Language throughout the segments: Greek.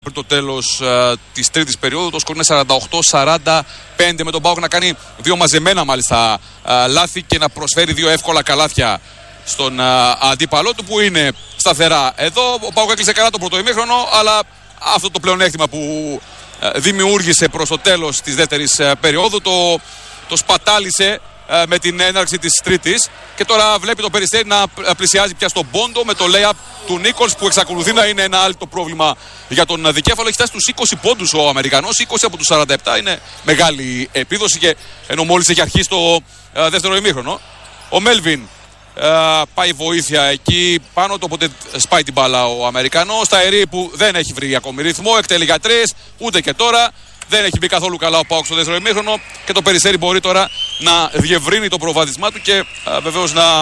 Πριν το τέλος της τρίτης περίοδου, το σκορ είναι 48-45, με τον ΠΑΟΚ να κάνει δύο μαζεμένα μάλιστα λάθη και να προσφέρει δύο εύκολα καλάθια στον αντίπαλό του που είναι σταθερά. Εδώ ο ΠΑΟΚ έκλεισε καλά το πρώτο ημίχρονο, αλλά αυτό το πλεονέκτημα που δημιούργησε προς το τέλος της δεύτερης περίοδου το σπατάλησε με την έναρξη της τρίτης, και τώρα βλέπει το Περιστέρι να πλησιάζει πια στον πόντο με το lay-up του Νίκολς, που εξακολουθεί να είναι ένα άλλο πρόβλημα για τον δικέφαλο. Έχει φτάσει στους 20 πόντους ο Αμερικανός, 20 από τους 47 είναι μεγάλη επίδοση, και ενώ μόλις έχει αρχίσει το δεύτερο ημίχρονο. Ο Μέλβιν πάει βοήθεια εκεί πάνω του, οπότε σπάει την μπάλα ο Αμερικανός. Ταερί που δεν έχει βρει ακόμη ρυθμό, εκτελεί για τρεις, ούτε και τώρα. Δεν έχει μπει καθόλου καλά ο ΠΑΟΚ στο δεύτερο ημίχρονο, και το Περιστέρι μπορεί τώρα να διευρύνει το προβάδισμά του και βεβαίως να...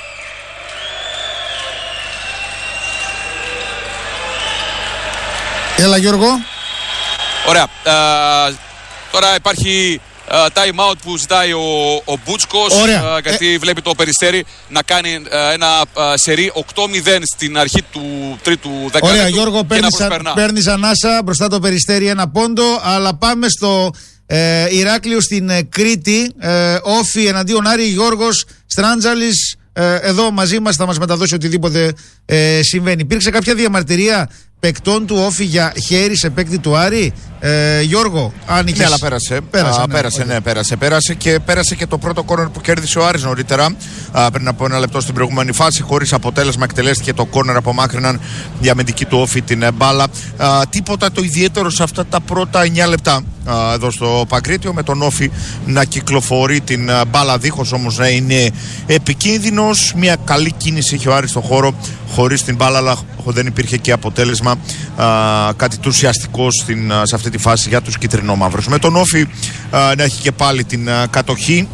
Έλα Γιώργο. Ωραία. Τώρα υπάρχει time out που ζητάει ο Μπούτσκος, γιατί βλέπει το Περιστέρι να κάνει ένα σερί 8-0 στην αρχή του τρίτου δεκαλέπτου. Ωραία Γιώργο, παίρνεις ανάσα μπροστά το Περιστέρι ένα πόντο, αλλά πάμε στο Ηράκλειο στην Κρήτη. Όφι εναντίον Άρη, Γιώργος Στράντζαλης εδώ μαζί μας, θα μας μεταδώσει οτιδήποτε συμβαίνει. Υπήρξε κάποια διαμαρτυρία παικτών του Όφι για χέρι σε παίκτη του Άρη, Γιώργο? Ναι, αλλά πέρασε και πέρασε και το πρώτο κόρνερ που κέρδισε ο Άρης νωρίτερα, πριν από ένα λεπτό στην προηγούμενη φάση. Χωρίς αποτέλεσμα εκτελέστηκε το κόρνερ, απομάκρυναν οι αμυντικοί του Όφι την μπάλα. Τίποτα το ιδιαίτερο σε αυτά τα πρώτα 9 λεπτά εδώ στο Παγκρίτιο, με τον Όφι να κυκλοφορεί την μπάλα δίχως όμως να είναι επικίνδυνος. Μια καλή κίνηση είχε ο Άρης στο χώρο χωρίς την μπάλα, αλλά δεν υπήρχε και αποτέλεσμα κάτι του ουσιαστικό σε αυτή τη φάση για τους κυτρινόμαυρους. Με τον Όφι να έχει και πάλι την κατοχή.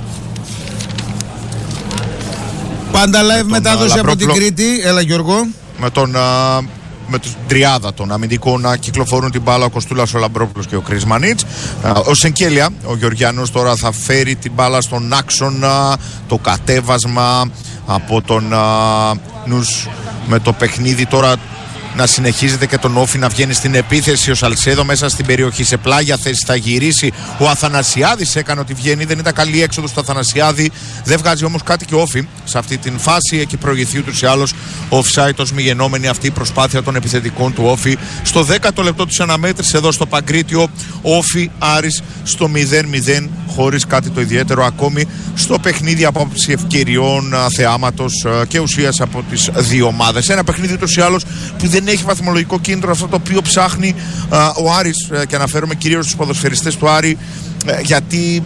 Πάντα live μετάδοση από την Κρήτη. Έλα Γιώργο. Με την τριάδα των αμυντικών να κυκλοφορούν την μπάλα, ο Κοστούλας, ο Λαμπρόπουλος και ο Κρισμανίτς. Ο Σενκέλια, ο Γεωργιανός, τώρα θα φέρει την μπάλα στον άξονα. Το κατέβασμα από τον Νους με το παιχνίδι τώρα να συνεχίζεται και τον Όφι να βγαίνει στην επίθεση. Ο Σαλσέδο μέσα στην περιοχή σε πλάγια θέση θα γυρίσει. Ο Αθανασιάδης έκανε ότι βγαίνει, δεν ήταν καλή έξοδο στο Αθανασιάδη. Δεν βγάζει όμως κάτι και ο Όφι σε αυτή την φάση. Έχει προηγηθεί ούτως ή άλλως offside ως μη γενόμενη αυτή η προσπάθεια των επιθετικών του Όφι. Στο 10ο λεπτό της αναμέτρησης εδώ στο Παγκρίτιο, Όφι Άρης στο 0-0, χωρίς κάτι το ιδιαίτερο ακόμη στο παιχνίδι από άποψη ευκαιριών, θεάματος και ουσίας από τις δύο ομάδες. Ένα παιχνίδι ούτως ή άλλως που δεν έχει βαθμολογικό κίνητρο, αυτό το οποίο ψάχνει ο Άρης, και αναφέρομαι κυρίως στους ποδοσφαιριστές του Άρη, γιατί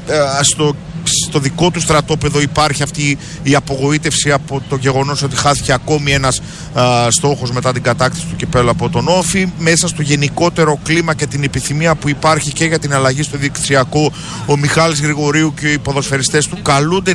στο δικό του στρατόπεδο υπάρχει αυτή η απογοήτευση από το γεγονός ότι χάθηκε ακόμη ένας στόχος μετά την κατάκτηση του κυπέλλου από τον Όφι. Μέσα στο γενικότερο κλίμα και την επιθυμία που υπάρχει και για την αλλαγή στο δικτυακό, ο Μιχάλης Γρηγορίου και οι ποδοσφαιριστές του καλούνται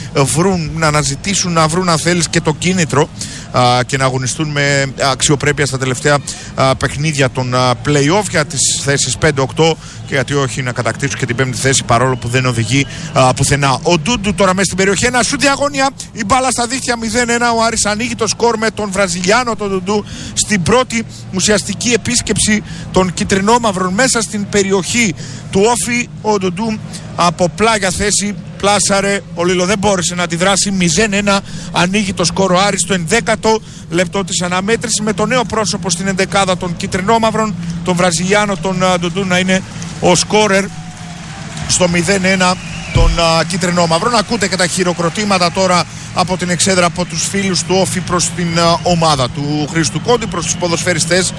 να αναζητήσουν, να βρουν αν θέλεις και το κίνητρο και να αγωνιστούν με αξιοπρέπεια στα τελευταία παιχνίδια των play-off για τις θέσεις 5-8, και γιατί όχι να κατακτήσουν και την 5η θέση, παρόλο που δεν οδηγεί πουθενά. Ο Ντούντου τώρα μέσα στην περιοχή, ένα σου διαγώνια, η μπάλα στα δίχτυα 0-1. Ο Άρης ανοίγει το σκορ με τον Βραζιλιάνο τον Ντούντου στην πρώτη ουσιαστική επίσκεψη των κυτρινόμαυρων μέσα στην περιοχή του Όφι. Ο Ντούντου από πλάγια θέση πλάσαρε, ο Λίλο δεν μπόρεσε να αντιδράσει. 0-1 ανοίγει το σκορ ο Άρης στο 11ο λεπτό της αναμέτρησης, με το νέο πρόσωπο στην ενδεκάδα των κυτρινόμαυρων, τον Βραζιλιάνο τον Ντούντου να είναι ο σκόρερ στο 0-1 των κυτρινόμαυρων. Ακούτε και τα χειροκροτήματα τώρα από την εξέδρα, από τους φίλους του Όφι προς την ομάδα του Χρήστου Κόντι, προς τους ποδοσφαιριστές,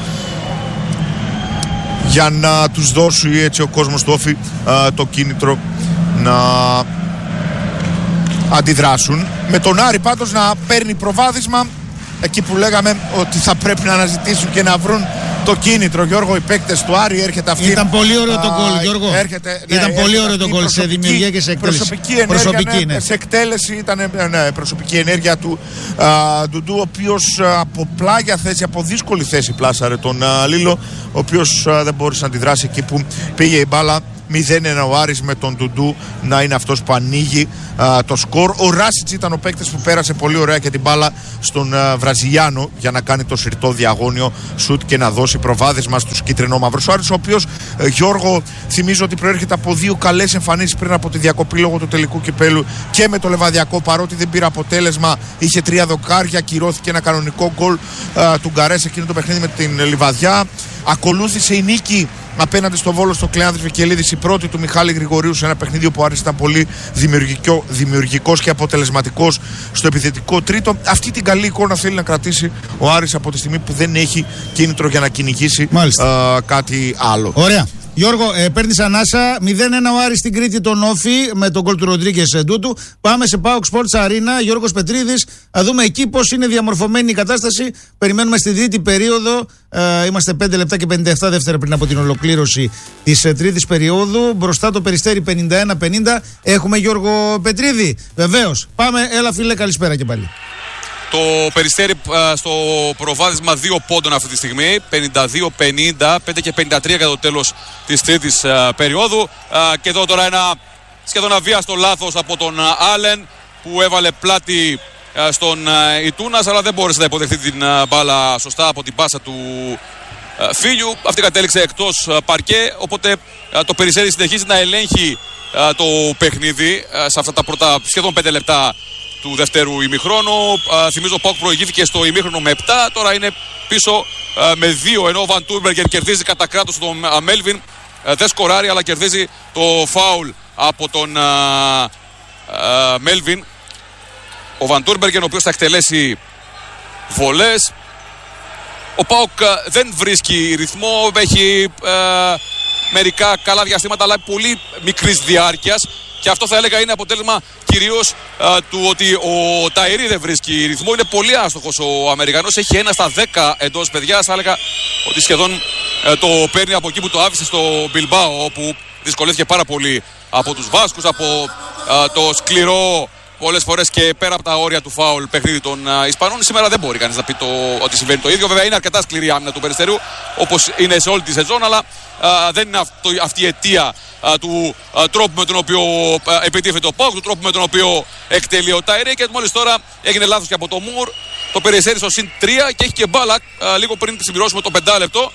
για να τους δώσει έτσι ο κόσμος του Όφι το κίνητρο να αντιδράσουν. Με τον Άρη πάντως να παίρνει προβάδισμα εκεί που λέγαμε ότι θα πρέπει να αναζητήσουν και να βρουν το κίνητρο. Γιώργο, οι παίκτες του Άρη, έρχεται αυτή. Ήταν πολύ ωραίο το γκολ, Γιώργο. Ήταν πολύ ωραίο το γκολ σε δημιουργία και σε εκτέλεση. Προσωπική ενέργεια, σε εκτέλεση ήταν προσωπική ενέργεια του Ντουντού, ο οποίος από πλάγια θέση, από δύσκολη θέση πλάσαρε τον Λίλο, ο οποίος δεν μπόρεσε να αντιδράσει εκεί που πήγε η μπάλα 0-1 ο Άρης με τον Ντουντού να είναι αυτός που ανοίγει το σκορ. Ο Ράσιτς ήταν ο παίκτης που πέρασε πολύ ωραία και την μπάλα στον Βραζιλιάνο για να κάνει το συρτό διαγώνιο σουτ και να δώσει προβάδισμα στους κίτρινο-μαύρους. Ο Άρης, ο οποίος, Γιώργο, θυμίζω ότι προέρχεται από 2 καλές εμφανίσεις πριν από τη διακοπή λόγω του τελικού κυπέλου και με το Λεβαδιακό, παρότι δεν πήρε αποτέλεσμα, είχε 3 δοκάρια, κυρώθηκε ένα κανονικό γκολ του Γκαρέ σε εκείνο το παιχνίδι με την Λιβαδιά. Ακολούθησε η νίκη απέναντι στο Βόλο στο Κλεάνδρης Βικελίδης, η πρώτη του Μιχάλη Γρηγορίου σε ένα παιχνίδι που ο Άρης ήταν πολύ δημιουργικός και αποτελεσματικός στο επιθετικό τρίτο. Αυτή την καλή εικόνα θέλει να κρατήσει ο Άρης από τη στιγμή που δεν έχει κίνητρο για να κυνηγήσει κάτι άλλο. Ωραία. Γιώργο, παίρνεις ανάσα. 0-1 ο Άρης στην Κρήτη τον Όφη με τον γκολ του Ροντρίγκες Ντούτου. Πάμε σε PAOK Sports Arena. Γιώργος Πετρίδης. Θα δούμε εκεί πώς είναι διαμορφωμένη η κατάσταση. Περιμένουμε στη τρίτη περίοδο. Είμαστε 5 λεπτά και 57 δεύτερα πριν από την ολοκλήρωση της τρίτης περίοδου. Μπροστά το Περιστέρι 51-50. Έχουμε Γιώργο Πετρίδη. Βεβαίως. Πάμε. Έλα, φίλε, καλησπέρα και πάλι. Το Περιστέρι στο προβάδισμα 2 πόντων αυτή τη στιγμή, 52-50, 5 και 53 κατά το τέλος της τρίτης περίοδου. Και εδώ τώρα ένα σχεδόν αβίαστο λάθος από τον Άλεν που έβαλε πλάτη στον Ιτούνας, αλλά δεν μπόρεσε να υποδεχτεί την μπάλα σωστά από την πάσα του Φίλιου. Αυτή κατέληξε εκτός παρκέ, οπότε το Περιστέρι συνεχίζει να ελέγχει το παιχνίδι σε αυτά τα πρώτα σχεδόν 5 λεπτά του δευτέρου ημιχρόνου. Θυμίζω ο ΠΑΟΚ προηγήθηκε στο ημίχρονο με 7, τώρα είναι πίσω με 2, ενώ ο Βαν Τούρμπεργκερ κερδίζει κατά κράτος τον Μέλβιν, δεν σκοράρει αλλά κερδίζει το φάουλ από τον Μέλβιν, ο Βαν Τούρμπεργκερ, ο οποίος θα εκτελέσει βολές. Ο ΠΑΟΚ δεν βρίσκει ρυθμό, έχει μερικά καλά διαστήματα αλλά πολύ μικρής διάρκειας. Και αυτό θα έλεγα είναι αποτέλεσμα κυρίως του ότι ο Ταϊρή δεν βρίσκει ρυθμό. Είναι πολύ άστοχος ο Αμερικανός. Έχει 1 στα 10 εντός παιδιά. Θα έλεγα ότι σχεδόν το παίρνει από εκεί που το άφησε στο Μπιλμπάο, όπου δυσκολεύτηκε πάρα πολύ από τους Βάσκους, από το σκληρό πολλές φορές και πέρα από τα όρια του φάουλ παιχνίδι των Ισπανών. Σήμερα δεν μπορεί κανείς να πει ότι συμβαίνει το ίδιο. Βέβαια είναι αρκετά σκληρή άμυνα του Περιστερίου, όπως είναι σε όλη τη σεζόν, αλλά δεν είναι αυτή η αιτία του τρόπου με τον οποίο επιτίθεται ο ΠΑΟΚ, του τρόπου με τον οποίο εκτελεί ο Ταϊρή. Και μόλις τώρα έγινε λάθος και από το Μουρ. Το Περιστέρι στο συν 3 και έχει και μπάλα λίγο πριν συμπληρώσουμε το 5 λεπτό.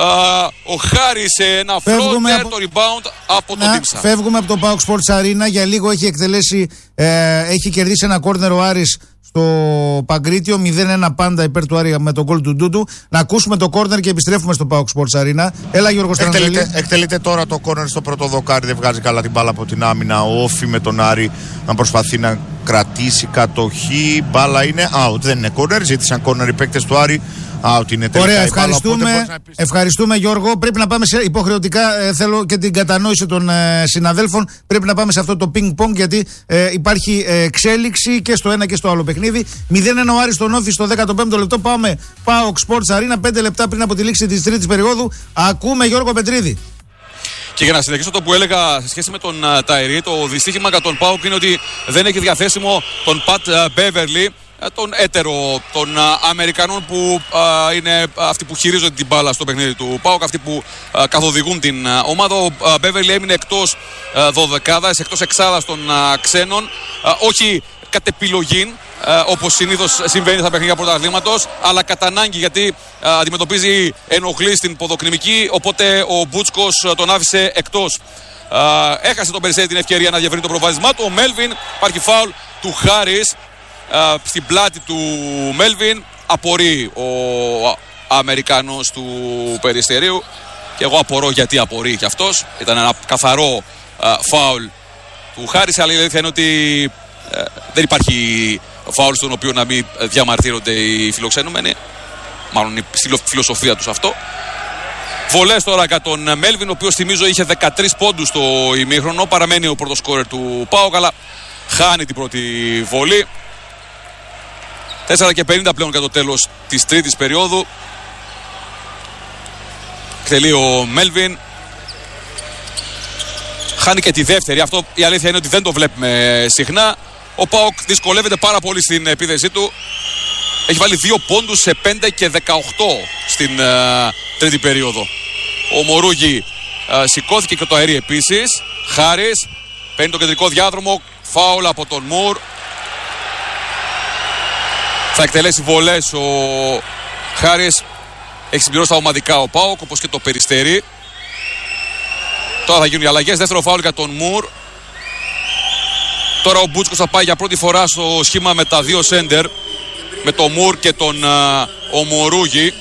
Ο Χάρη σε ένα floater, το rebound από τον Τίμσα. Φεύγουμε από το PAOK Sports Arena. Για λίγο έχει εκτελέσει, έχει κερδίσει ένα κόρνερ ο Άρης στο Παγκρίτιο, 0-1 πάντα υπέρ του Άρη με τον γκολ του Ντούτου. Να ακούσουμε το κόρνερ και επιστρέφουμε στο PAOK Sports Arena. Έλα, Γιώργο Στραντζέλη. Εκτελείται τώρα το κόρνερ στο πρώτο δοκάρι. Δεν βγάζει καλά την μπάλα από την άμυνα. Ο Όφη με τον Άρη να προσπαθεί να κρατήσει κατοχή. Μπάλα είναι out. Δεν είναι κόρνερ. Ζήτησαν κόρνερ οι παίκτες του Άρη. Ωραία, ευχαριστούμε Γιώργο. Πρέπει να πάμε υποχρεωτικά, θέλω και την κατανόηση των συναδέλφων. Πρέπει να πάμε σε αυτό το ping-pong, γιατί υπάρχει εξέλιξη και στο ένα και στο άλλο παιχνίδι. 0-1 ο Άρης στον Όφη στο 15ο λεπτό. Πάμε PAOK Sports Arena 5 λεπτά πριν από τη λήξη της τρίτης περίοδου. Ακούμε Γιώργο Πετρίδη. Και για να συνεχίσω το που έλεγα σε σχέση με τον Ταϊρή, το δυστύχημα για τον ΠΑΟΚ είναι ότι δεν έχει διαθέσιμο τον Πατ Μπέβερλι, τον έτερο των Αμερικανών που είναι αυτοί που χειρίζονται την μπάλα στο παιχνίδι του ΠΑΟΚ, αυτοί που καθοδηγούν την ομάδα. Ο Μπέβερλι έμεινε εκτός 12ας, εκτός εξάδας των ξένων, όχι κατ' επιλογή όπως συνήθως συμβαίνει στα παιχνίδια πρωταθλήματος, αλλά κατά ανάγκη, γιατί αντιμετωπίζει ενοχλή στην ποδοκνημική, οπότε ο Μπούτσκος τον άφησε εκτός. Έχασε τον Περιστέρι την ευκαιρία να διευρύνει το προβάδισμά του. Ο Μέλβιν, υπάρχει φάουλ του Χάρις στην πλάτη του Μέλβιν. Απορεί ο Αμερικάνος του Περιστερίου και εγώ απορώ γιατί απορεί και αυτός. Ήταν ένα καθαρό φάουλ του Χάρις, αλλά η αλήθεια είναι ότι δεν υπάρχει φάουλ στον οποίο να μην διαμαρτύρονται οι φιλοξενούμενοι, μάλλον η φιλοσοφία τους αυτό. Βολές τώρα για τον Μέλβιν, ο οποίος θυμίζω είχε 13 πόντους στο ημίχρονο, παραμένει ο πρώτος σκόρερ του ΠΑΟΚ, αλλά χάνει την πρώτη βολή. 4 και 50 πλέον για το τέλος της τρίτης περίοδου. Εκτελεί ο Μέλβιν. Χάνει και τη δεύτερη. Αυτό η αλήθεια είναι ότι δεν το βλέπουμε συχνά. Ο ΠΑΟΚ δυσκολεύεται πάρα πολύ στην επίθεσή του. Έχει βάλει 2 πόντους σε 5 και 18 στην τρίτη περίοδο. Ο Μορούγι Σηκώθηκε και το αερί επίσης. Χάρις παίρνει το κεντρικό διάδρομο. Φάουλ από τον Μουρ. Θα εκτελέσει βολές ο Χάρις. Έχει συμπληρώσει τα ομαδικά ο ΠΑΟΚ, όπως και το Περιστέρι. Τώρα θα γίνουν οι αλλαγές. Δεύτερο φάουλ για τον Μουρ. Τώρα ο Μπούτσκος θα πάει για πρώτη φορά στο σχήμα με τα δύο σέντερ, με τον Μουρ και τον Ομορούγη.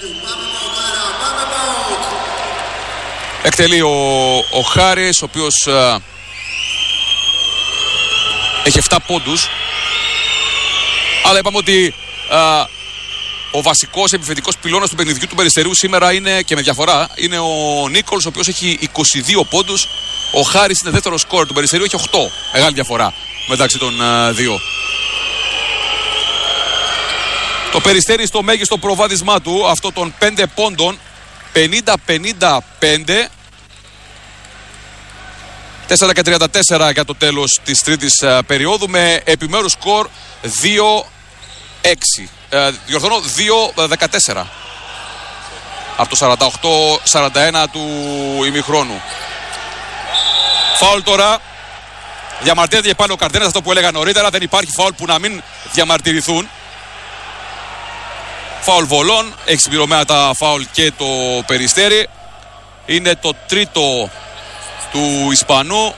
Εκτελεί ο Χάρις, ο οποίος έχει 7 πόντους. Αλλά είπαμε ότι ο βασικός επιθετικός πυλώνας του παιχνιδιού του Περιστερίου σήμερα είναι, και με διαφορά, είναι ο Νίκολς, ο οποίος έχει 22 πόντους. Ο Χάρις είναι δεύτερο σκόρ του Περιστερίου, έχει 8. Μεγάλη διαφορά μεταξύ των δύο. Το Περιστέρι στο μέγιστο προβάδισμά του, αυτό των 5 πόντων, 50-55. 4 και 34 για το τέλος της τρίτης περίοδου, με επιμέρους σκορ 2-6. Διορθώνω 2-14 από το 48-41 του ημιχρόνου. Φάουλ τώρα. Διαμαρτύρεται και πάλι ο Καρτένας, αυτό που έλεγα νωρίτερα. Δεν υπάρχει φάουλ που να μην διαμαρτυρηθούν. Φάουλ βολών. Έχει συμπληρωμένα τα φάουλ και το Περιστέρι. Είναι το τρίτο του Ισπανού.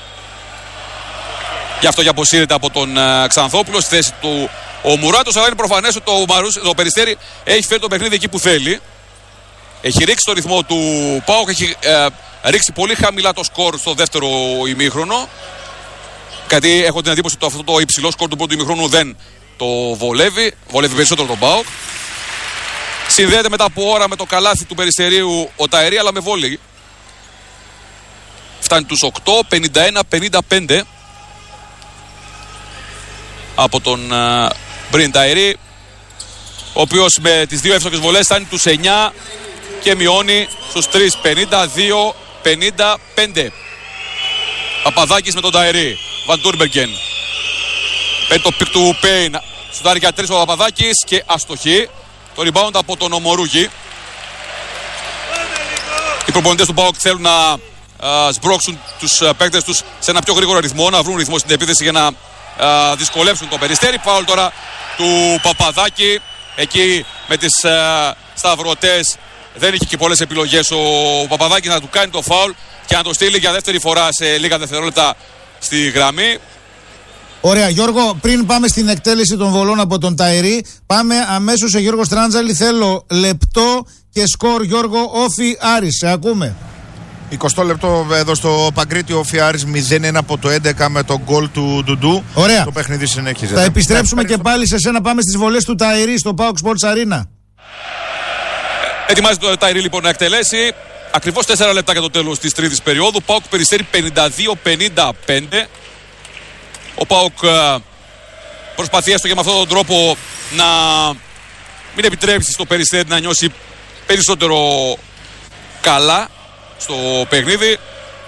Γι' αυτό και αποσύρεται από τον Ξανθόπουλο στη θέση του ο Μουράτος. Αλλά είναι προφανές ότι το Περιστέρι έχει φέρει το παιχνίδι εκεί που θέλει. Έχει ρίξει το ρυθμό του ΠΑΟΚ. Έχει ρίξει πολύ χαμηλά το σκορ στο δεύτερο ημίχρονο. Γιατί έχω την εντύπωση ότι αυτό το υψηλό σκορ του πρώτου ημίχρονου δεν το βολεύει. Βολεύει περισσότερο τον ΠΑΟΚ. Συνδέεται μετά από ώρα με το καλάθι του Περιστερίου ο Ταερί, αλλά με βόλεϊ. Φτάνει τους 8, 51-55 από τον Μπριν Ταερί, ο οποίος με τις δύο εύστοχες βολές φτάνει τους 9 και μειώνει στους 3, 52-55. Παπαδάκης με τον Ταερί. Βαν Τούρμπεργκεν. Παίρνει το πικ του Πέιν. Σουτάρει για 3 ο Παπαδάκης και αστοχή. Το rebound από τον Ομορούγη. Οι προπονητές του ΠΑΟΚ θέλουν να σμπρώξουν τους παίκτες τους σε ένα πιο γρήγορο ρυθμό, να βρουν ρυθμό στην επίθεση για να δυσκολεύσουν το Περιστέρι. Φάουλ τώρα του Παπαδάκη. Εκεί με τις σταυρωτές δεν είχε και πολλές επιλογές ο Παπαδάκης να του κάνει το φάουλ και να το στείλει για δεύτερη φορά σε λίγα δευτερόλεπτα στη γραμμή. Ωραία, Γιώργο, πριν πάμε στην εκτέλεση των βολών από τον Ταερί, πάμε αμέσως σε Γιώργο Στράντζαλη. Θέλω λεπτό και σκορ, Γιώργο. Όφι Άρης, σε ακούμε. 20 λεπτό εδώ στο Παγκρίτη, ο Όφι Άρης 0-1 από το 11 με τον γκολ του Ντουντού. Ωραία. Το παιχνίδι συνέχιζε. Θα επιστρέψουμε και πάλι σε σένα. Πάμε στις βολές του Ταερί στο PAOK Sports Arena. Ετοιμάζει το Ταερί λοιπόν να εκτελέσει. Ακριβώς 4 λεπτά για το τέλος της τρίτης περίοδου. PAOK Περιστέρι 52-55. Ο ΠΑΟΚ προσπαθεί έστω και με αυτόν τον τρόπο να μην επιτρέψει στο Περιστέρι να νιώσει περισσότερο καλά στο παιχνίδι.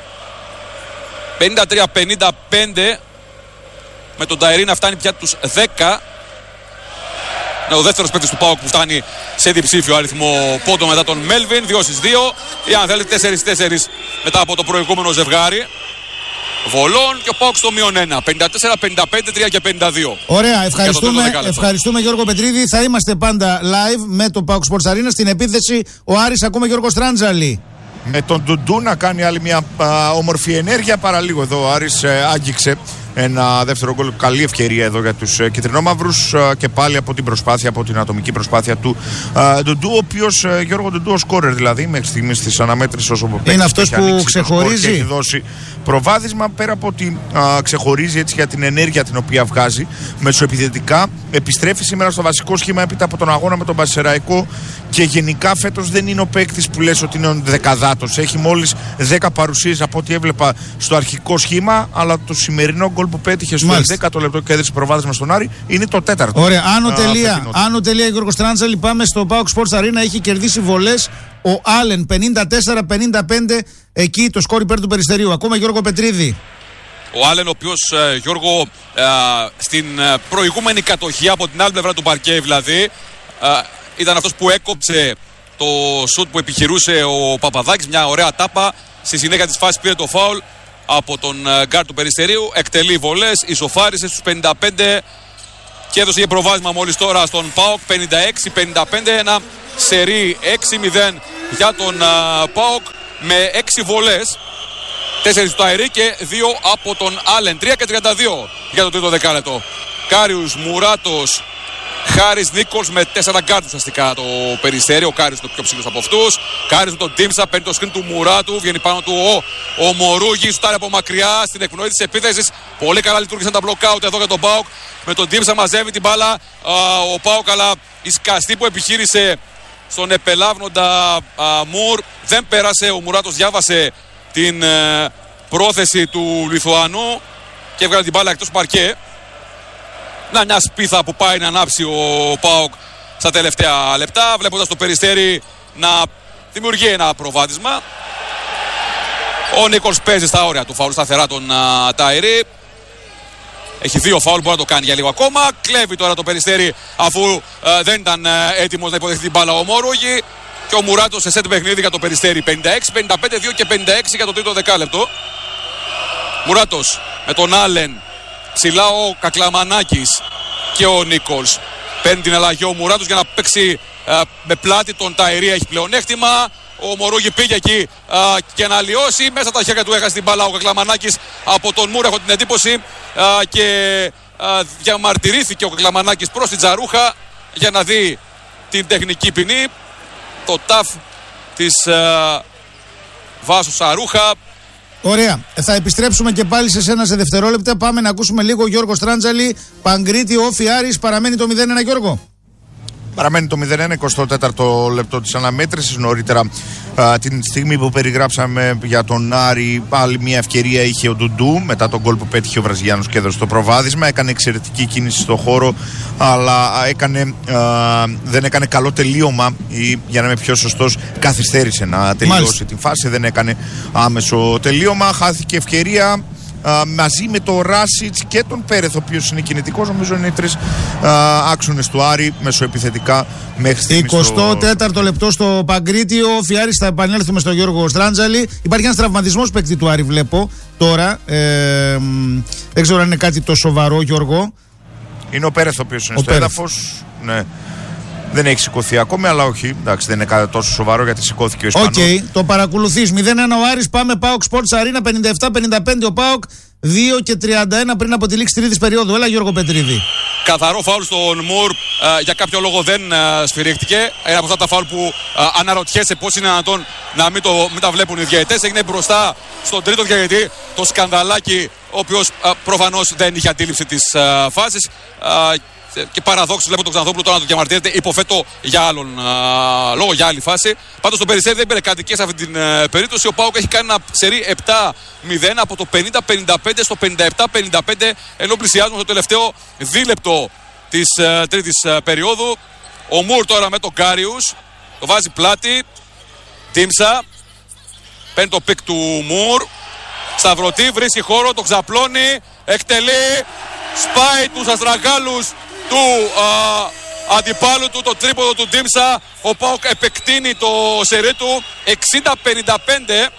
53-55 με τον Ταερί να φτάνει πια τους 10. Είναι ο δεύτερος παίκτης του ΠΑΟΚ που φτάνει σε διψήφιο αριθμό πόντων μετά τον Μέλβιν. 2 στις 2 ή αν θέλετε 4-4 μετά από το προηγούμενο ζευγάρι βολών, και ο ΠΑΟΚ στο μείον 1. 54-55, 3 και 52. Ωραία, ευχαριστούμε Γιώργο Πετρίδη. Θα είμαστε πάντα live με το PAOK Sports Arena. Στην επίθεση ο Άρης ακούμε Γιώργο Στράντζαλη. Με τον Ντουντού να κάνει άλλη μια όμορφη ενέργεια. Παραλίγο εδώ ο Άρης άγγιξε ένα δεύτερο γκολ. Καλή ευκαιρία εδώ για τους κυτρινόμαυρους και πάλι από την προσπάθεια, από την ατομική προσπάθεια του Ντουντού, ο οποίος Γιώργο Ντουντού ο σκόρερ δηλαδή μέχρι στιγμής της αναμέτρησης όσο είναι αυτός που ξεχωρίζει και έχει δώσει προβάδισμα, πέρα από ότι ξεχωρίζει έτσι για την ενέργεια την οποία βγάζει μεσοεπιθετικά. Επιστρέφει σήμερα στο βασικό σχήμα έπειτα από τον αγώνα με τον Πανσεραϊκό και γενικά φέτος δεν είναι ο παίκτης που λες ότι είναι ο δεκαδάτος. Έχει μόλις 10 παρουσίες από ό,τι έβλεπα στο αρχικό σχήμα, αλλά το σημερινό γκολ που πέτυχε στο 10ο λεπτό και έδωσε προβάδισμα στον Άρη είναι το 4ο. Ωραία, άνω τελεία Γιώργο Στράντζαλη. Πάμε στο PAOK Sports Arena. Έχει κερδίσει βολές ο Άλεν 54-55. Εκεί το σκόρ υπέρ του Περιστερίου. Ακόμα Γιώργο Πετρίδη. Ο Άλεν, ο οποίος Γιώργο στην προηγούμενη κατοχή από την άλλη πλευρά του παρκέ δηλαδή ήταν αυτός που έκοψε το σουτ που επιχειρούσε ο Παπαδάκης. Μια ωραία τάπα. Στη συνέχεια της φάσης πήρε το φάουλ από τον γκάρ του Περιστερίου. Εκτελεί βολές, ισοφάρισε στους 55 και έδωσε για προβάδισμα μόλις τώρα στον ΠΑΟΚ. 56-55, ένα σερί 6-0 για τον ΠΑΟΚ με 6 βολές. 4 του Ταϊρή και 2 από τον Άλεν. 3 και 32 για το τρίτο δεκάλεπτο. Κάριους, Μουράτος, Χάρης, Νίκολς με 4 γκάρτ ουσιαστικά το Περιστέρι. Ο Κάριους το πιο ψηλός από αυτούς. Κάριους με τον Τίμσα, παίρνει το σκριν του Μουράτου. Βγαίνει πάνω του ο Μορούγης, σουτάρει από μακριά στην εκπνοή της επίθεσης. Πολύ καλά λειτουργήσαν τα block out εδώ για τον ΠΑΟΚ. Με τον Τίμσα μαζεύει την μπάλα ο ΠΑΟΚ, αλλά η σκαστή που επιχείρησε στον επελάβνοντα Μουρ δεν πέρασε. Ο Μουράτος διάβασε την πρόθεση του Λιθουανού και έβγαλε την μπάλα εκτός παρκέ. Να, μια σπίθα που πάει να ανάψει ο ΠΑΟΚ στα τελευταία λεπτά, βλέποντας το Περιστέρι να δημιουργεί ένα προβάδισμα. Ο Νίκολς παίζει στα όρια του φάουλ σταθερά τον Ταϊρή. Έχει 2 φάουλ, μπορεί να το κάνει για λίγο ακόμα. Κλέβει τώρα το Περιστέρι αφού δεν ήταν έτοιμος να υποδεχθεί την μπάλα ο Μόρουγη. Και ο Μουράτος σε σετ παιχνίδι για το Περιστέρι. 56-55, 2 και 56 για το τρίτο δεκάλεπτο. Μουράτος με τον Άλεν. Ψηλά ο Κακλαμανάκης και ο Νίκολς. Παίρνει την αλλαγή ο Μουράτος για να παίξει με πλάτη τον Ταϊρή. Έχει πλεονέκτημα. Ο Μορούγη πήγε εκεί και να λιώσει. Μέσα τα χέρια του έχασε την μπάλα ο Κακλαμανάκης από τον Μούρα. Έχω την εντύπωση και διαμαρτυρήθηκε ο Κακλαμανάκης προς την Τζαρούχα για να δει την τεχνική ποινή. Το ταφ της Βάσου Σαρούχα. Ωραία. Θα επιστρέψουμε και πάλι σε σένα σε δευτερόλεπτα. Πάμε να ακούσουμε λίγο Γιώργο Στράντζαλη. Παγκρίτη, Όφι, Άρης. Παραμένει το 0-1, Γιώργο. Παραμένει το 0-1, 24ο λεπτό της αναμέτρησης. Νωρίτερα την στιγμή που περιγράψαμε για τον Άρη, άλλη μια ευκαιρία είχε ο Ντουντού μετά τον γκολ που πέτυχε ο Βραζιλιάνος και έδωσε το προβάδισμα. Έκανε εξαιρετική κίνηση στο χώρο, αλλά δεν έκανε καλό τελείωμα, ή για να είμαι πιο σωστός, καθυστέρησε να τελειώσει την φάση. Δεν έκανε άμεσο τελείωμα. Χάθηκε ευκαιρία. Μαζί με τον Ράσιτς και τον Πέρεθ, ο οποίος είναι κινητικός, νομίζω είναι οι 3 άξονες του Άρη μεσοεπιθετικά μέχρι στιγμής. 24ο λεπτό στο Παγκρίτιο. Φιάρης, θα επανέλθουμε στον Γιώργο Στράντζαλη. Υπάρχει ένας τραυματισμός παίκτη του Άρη, βλέπω τώρα. Δεν ξέρω αν είναι κάτι το σοβαρό, Γιώργο. Είναι ο Πέρεθ ο οποίος είναι στο έδαφος. Ναι. Δεν έχει σηκωθεί ακόμη, αλλά όχι. Εντάξει, δεν είναι κάτι τόσο σοβαρό γιατί σηκώθηκε ο Ισπανός. Οκ, το παρακολουθείς. 0-1 ο Άρης. Πάμε ΠΑΟΚ Sports Arena. 57-55 ο ΠΑΟΚ. 2 και 31 πριν από τη λήξη τρίτης περίοδου. Έλα, Γιώργο Πετρίδη. Καθαρό φάουλ στον Μουρ. Για κάποιο λόγο δεν σφυρίχτηκε. Ένα από αυτά τα φάουλ που αναρωτιέσαι πώς είναι δυνατόν να μην τα βλέπουν οι διαιτητές. Έγινε μπροστά στον τρίτο διαιτητή, το σκανδαλάκι, ο οποίος προφανώς δεν είχε αντίληψη της φάσης. Και παραδόξως βλέπω τον Ξανθόπουλο τώρα να το διαμαρτύρεται. Υποθέτω για άλλον λόγο, για άλλη φάση. Πάντως το Περιστέρι δεν πήρε κάτι και σε αυτή την περίπτωση. Ο ΠΑΟΚ έχει κάνει ένα σερί 7-0 από το 50-55 στο 57-55, ενώ πλησιάζουμε στο τελευταίο δίλεπτο της τρίτης περίοδου. Ο Μουρ τώρα με τον Κάριους το βάζει πλάτη. Τίμσα παίρνει το πικ του Μουρ. Σταυρωτή, βρίσκει χώρο, το ξαπλώνει, εκτελεί, σπάει τους αστραγάλους του αντιπάλου του, το τρίποδο του Ντίμσα. Ο ΠΑΟΚ επεκτείνει το σερί του 60-55.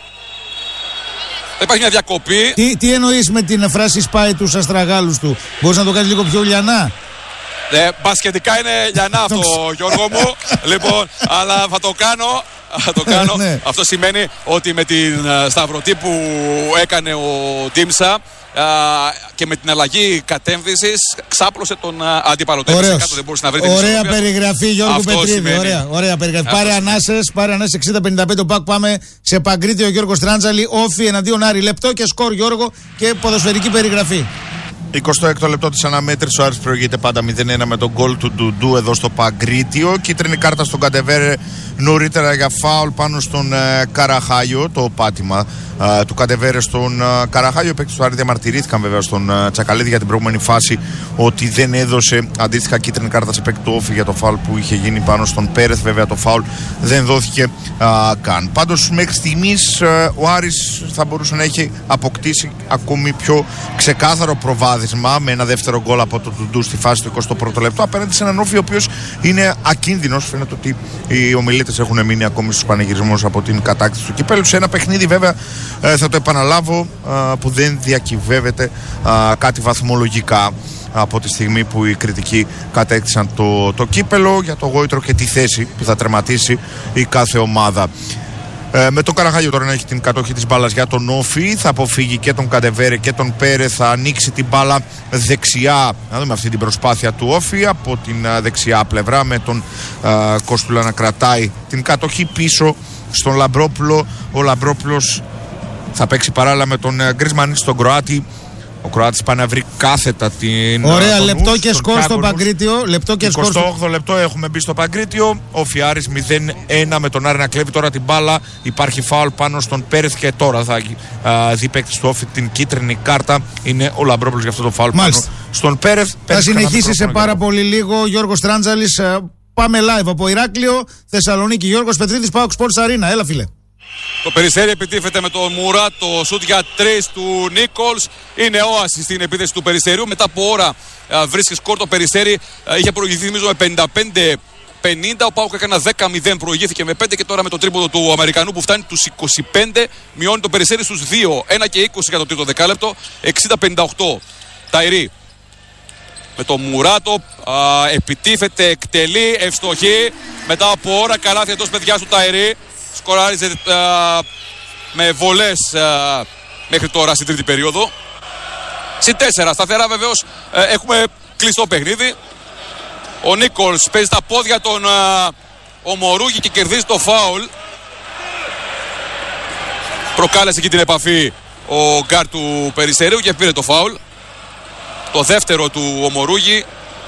Υπάρχει μια διακοπή. Τι εννοείς με την φράση σπάει τους αστραγάλους του? Μπορείς να το κάνεις λίγο πιο λιανά? Μπασκετικά είναι λιανά αυτό, Γιώργο μου. Λοιπόν, αλλά θα το κάνω. Ναι. Αυτό σημαίνει ότι με την σταυρωτή που έκανε ο Ντίμσα και με την αλλαγή κατέμβησης ξάπλωσε τον αντίπαλο. Ωραία περιγραφή, Γιώργο Πετρίδη. Ωραία περιγραφή. Πάρε ανάσες 60-55 ο ΠΑΟΚ. Πάμε σε Παγκρίτιο, Γιώργο Στράντζαλη. Όφι εναντίον Άρη. Λεπτό και σκορ, Γιώργο, και ποδοσφαιρική περιγραφή. 26ο λεπτό της αναμέτρησης, ο Άρης προηγείται πάντα 0-1 με τον γκολ του Ντουντού εδώ στο Παγκρίτιο. Κίτρινη κάρτα στον Καντεβέρε νωρίτερα για φάουλ πάνω στον Καραχάγιο. Το πάτημα του Καντεβέρε στον Καραχάγιο. Οι παίκτες του Άρη διαμαρτυρήθηκαν βέβαια στον Τσακαλίδη για την προηγούμενη φάση ότι δεν έδωσε αντίστοιχα κίτρινη κάρτα σε παίκτη του Όφη για το φάουλ που είχε γίνει πάνω στον Πέρεθ. Βέβαια το φάουλ δεν δόθηκε καν. Πάντως μέχρι στιγμής ο Άρης θα μπορούσε να έχει αποκτήσει ακόμη πιο ξεκάθαρο προβάδισμα βάδισμα με ένα δεύτερο γκολ από τον Ντουντού στη φάση του 21ου λεπτό απέναντι σε έναν Όφη ο οποίος είναι ακίνδυνος. Φαίνεται ότι οι ομιλήτες έχουν μείνει ακόμη στους πανηγυρισμούς από την κατάκτηση του κυπέλλου. Σε ένα παιχνίδι, βέβαια, θα το επαναλάβω, που δεν διακυβεύεται κάτι βαθμολογικά από τη στιγμή που οι κριτικοί κατέκτησαν το κύπελλο, για το γόητρο και τη θέση που θα τερματίσει η κάθε ομάδα. Με τον Καραχάγιο τώρα να έχει την κατοχή της μπάλας για τον Όφη, θα αποφύγει και τον Καντεβέρε και τον Πέρε, θα ανοίξει την μπάλα δεξιά. Να δούμε αυτή την προσπάθεια του Όφη από την δεξιά πλευρά, με τον Κόστουλα να κρατάει την κατοχή πίσω στον Λαμπρόπουλο. Ο Λαμπρόπουλος θα παίξει παράλληλα με τον Γκρισμανίτς, τον Κροάτη. Ο Κροάτης πάει να βρει κάθετα την. Ωραία, λεπτό και σκορ στο Παγκρίτιο. 28 λεπτό έχουμε μπει στο Παγκρίτιο. Ο Φιάρης 0-1 με τον Άρη να κλέβει τώρα την μπάλα. Υπάρχει φάουλ πάνω στον Πέρεθ και τώρα θα δει παίκτης του Όφη την κίτρινη κάρτα. Είναι ο Λαμπρόπουλος για αυτό το φάουλ πάνω στον Πέρεθ. Θα συνεχίσει σε πάρα πολύ λίγο ο Γιώργος Τράντζαλης. Πάμε live από Ηράκλειο, Θεσσαλονίκη. Γιώργος Πετρίδης, PAOK Sports Arena. Έλα, φίλε. Το Περιστέρι επιτίθεται με τον Μουράτ, το σουτ για 3 του Νίκολς. Είναι όαση στην επίθεση του Περιστεριού. Μετά από ώρα βρίσκει σκορ το Περιστέρι. Είχε προηγηθεί νομίζω με 55-50. Ο ΠΑΟΚ έκανε 10-0, προηγήθηκε με 5 και τώρα με το τρίποδο του Αμερικανού που φτάνει τους 25. Μειώνει το Περιστέρι στους 2. 1 και 20 για το τρίτο δεκάλεπτο. 60-58. Ταϊρή. Με τον Μουράτο επιτίθεται, εκτελεί, ευστοχή. Μετά από ώρα καλάθι εντός παιδιάς του Ταϊρή. Σκοράριζε με βολές μέχρι τώρα στην τρίτη περίοδο. Συν 4 σταθερά, βεβαίως έχουμε κλειστό παιχνίδι. Ο Νίκολς παίζει στα πόδια τον Ομορούγη και κερδίζει το φάουλ. Προκάλεσε εκεί την επαφή ο γκάρ του Περιστερίου και πήρε το φάουλ. Το δεύτερο του Ομορούγη.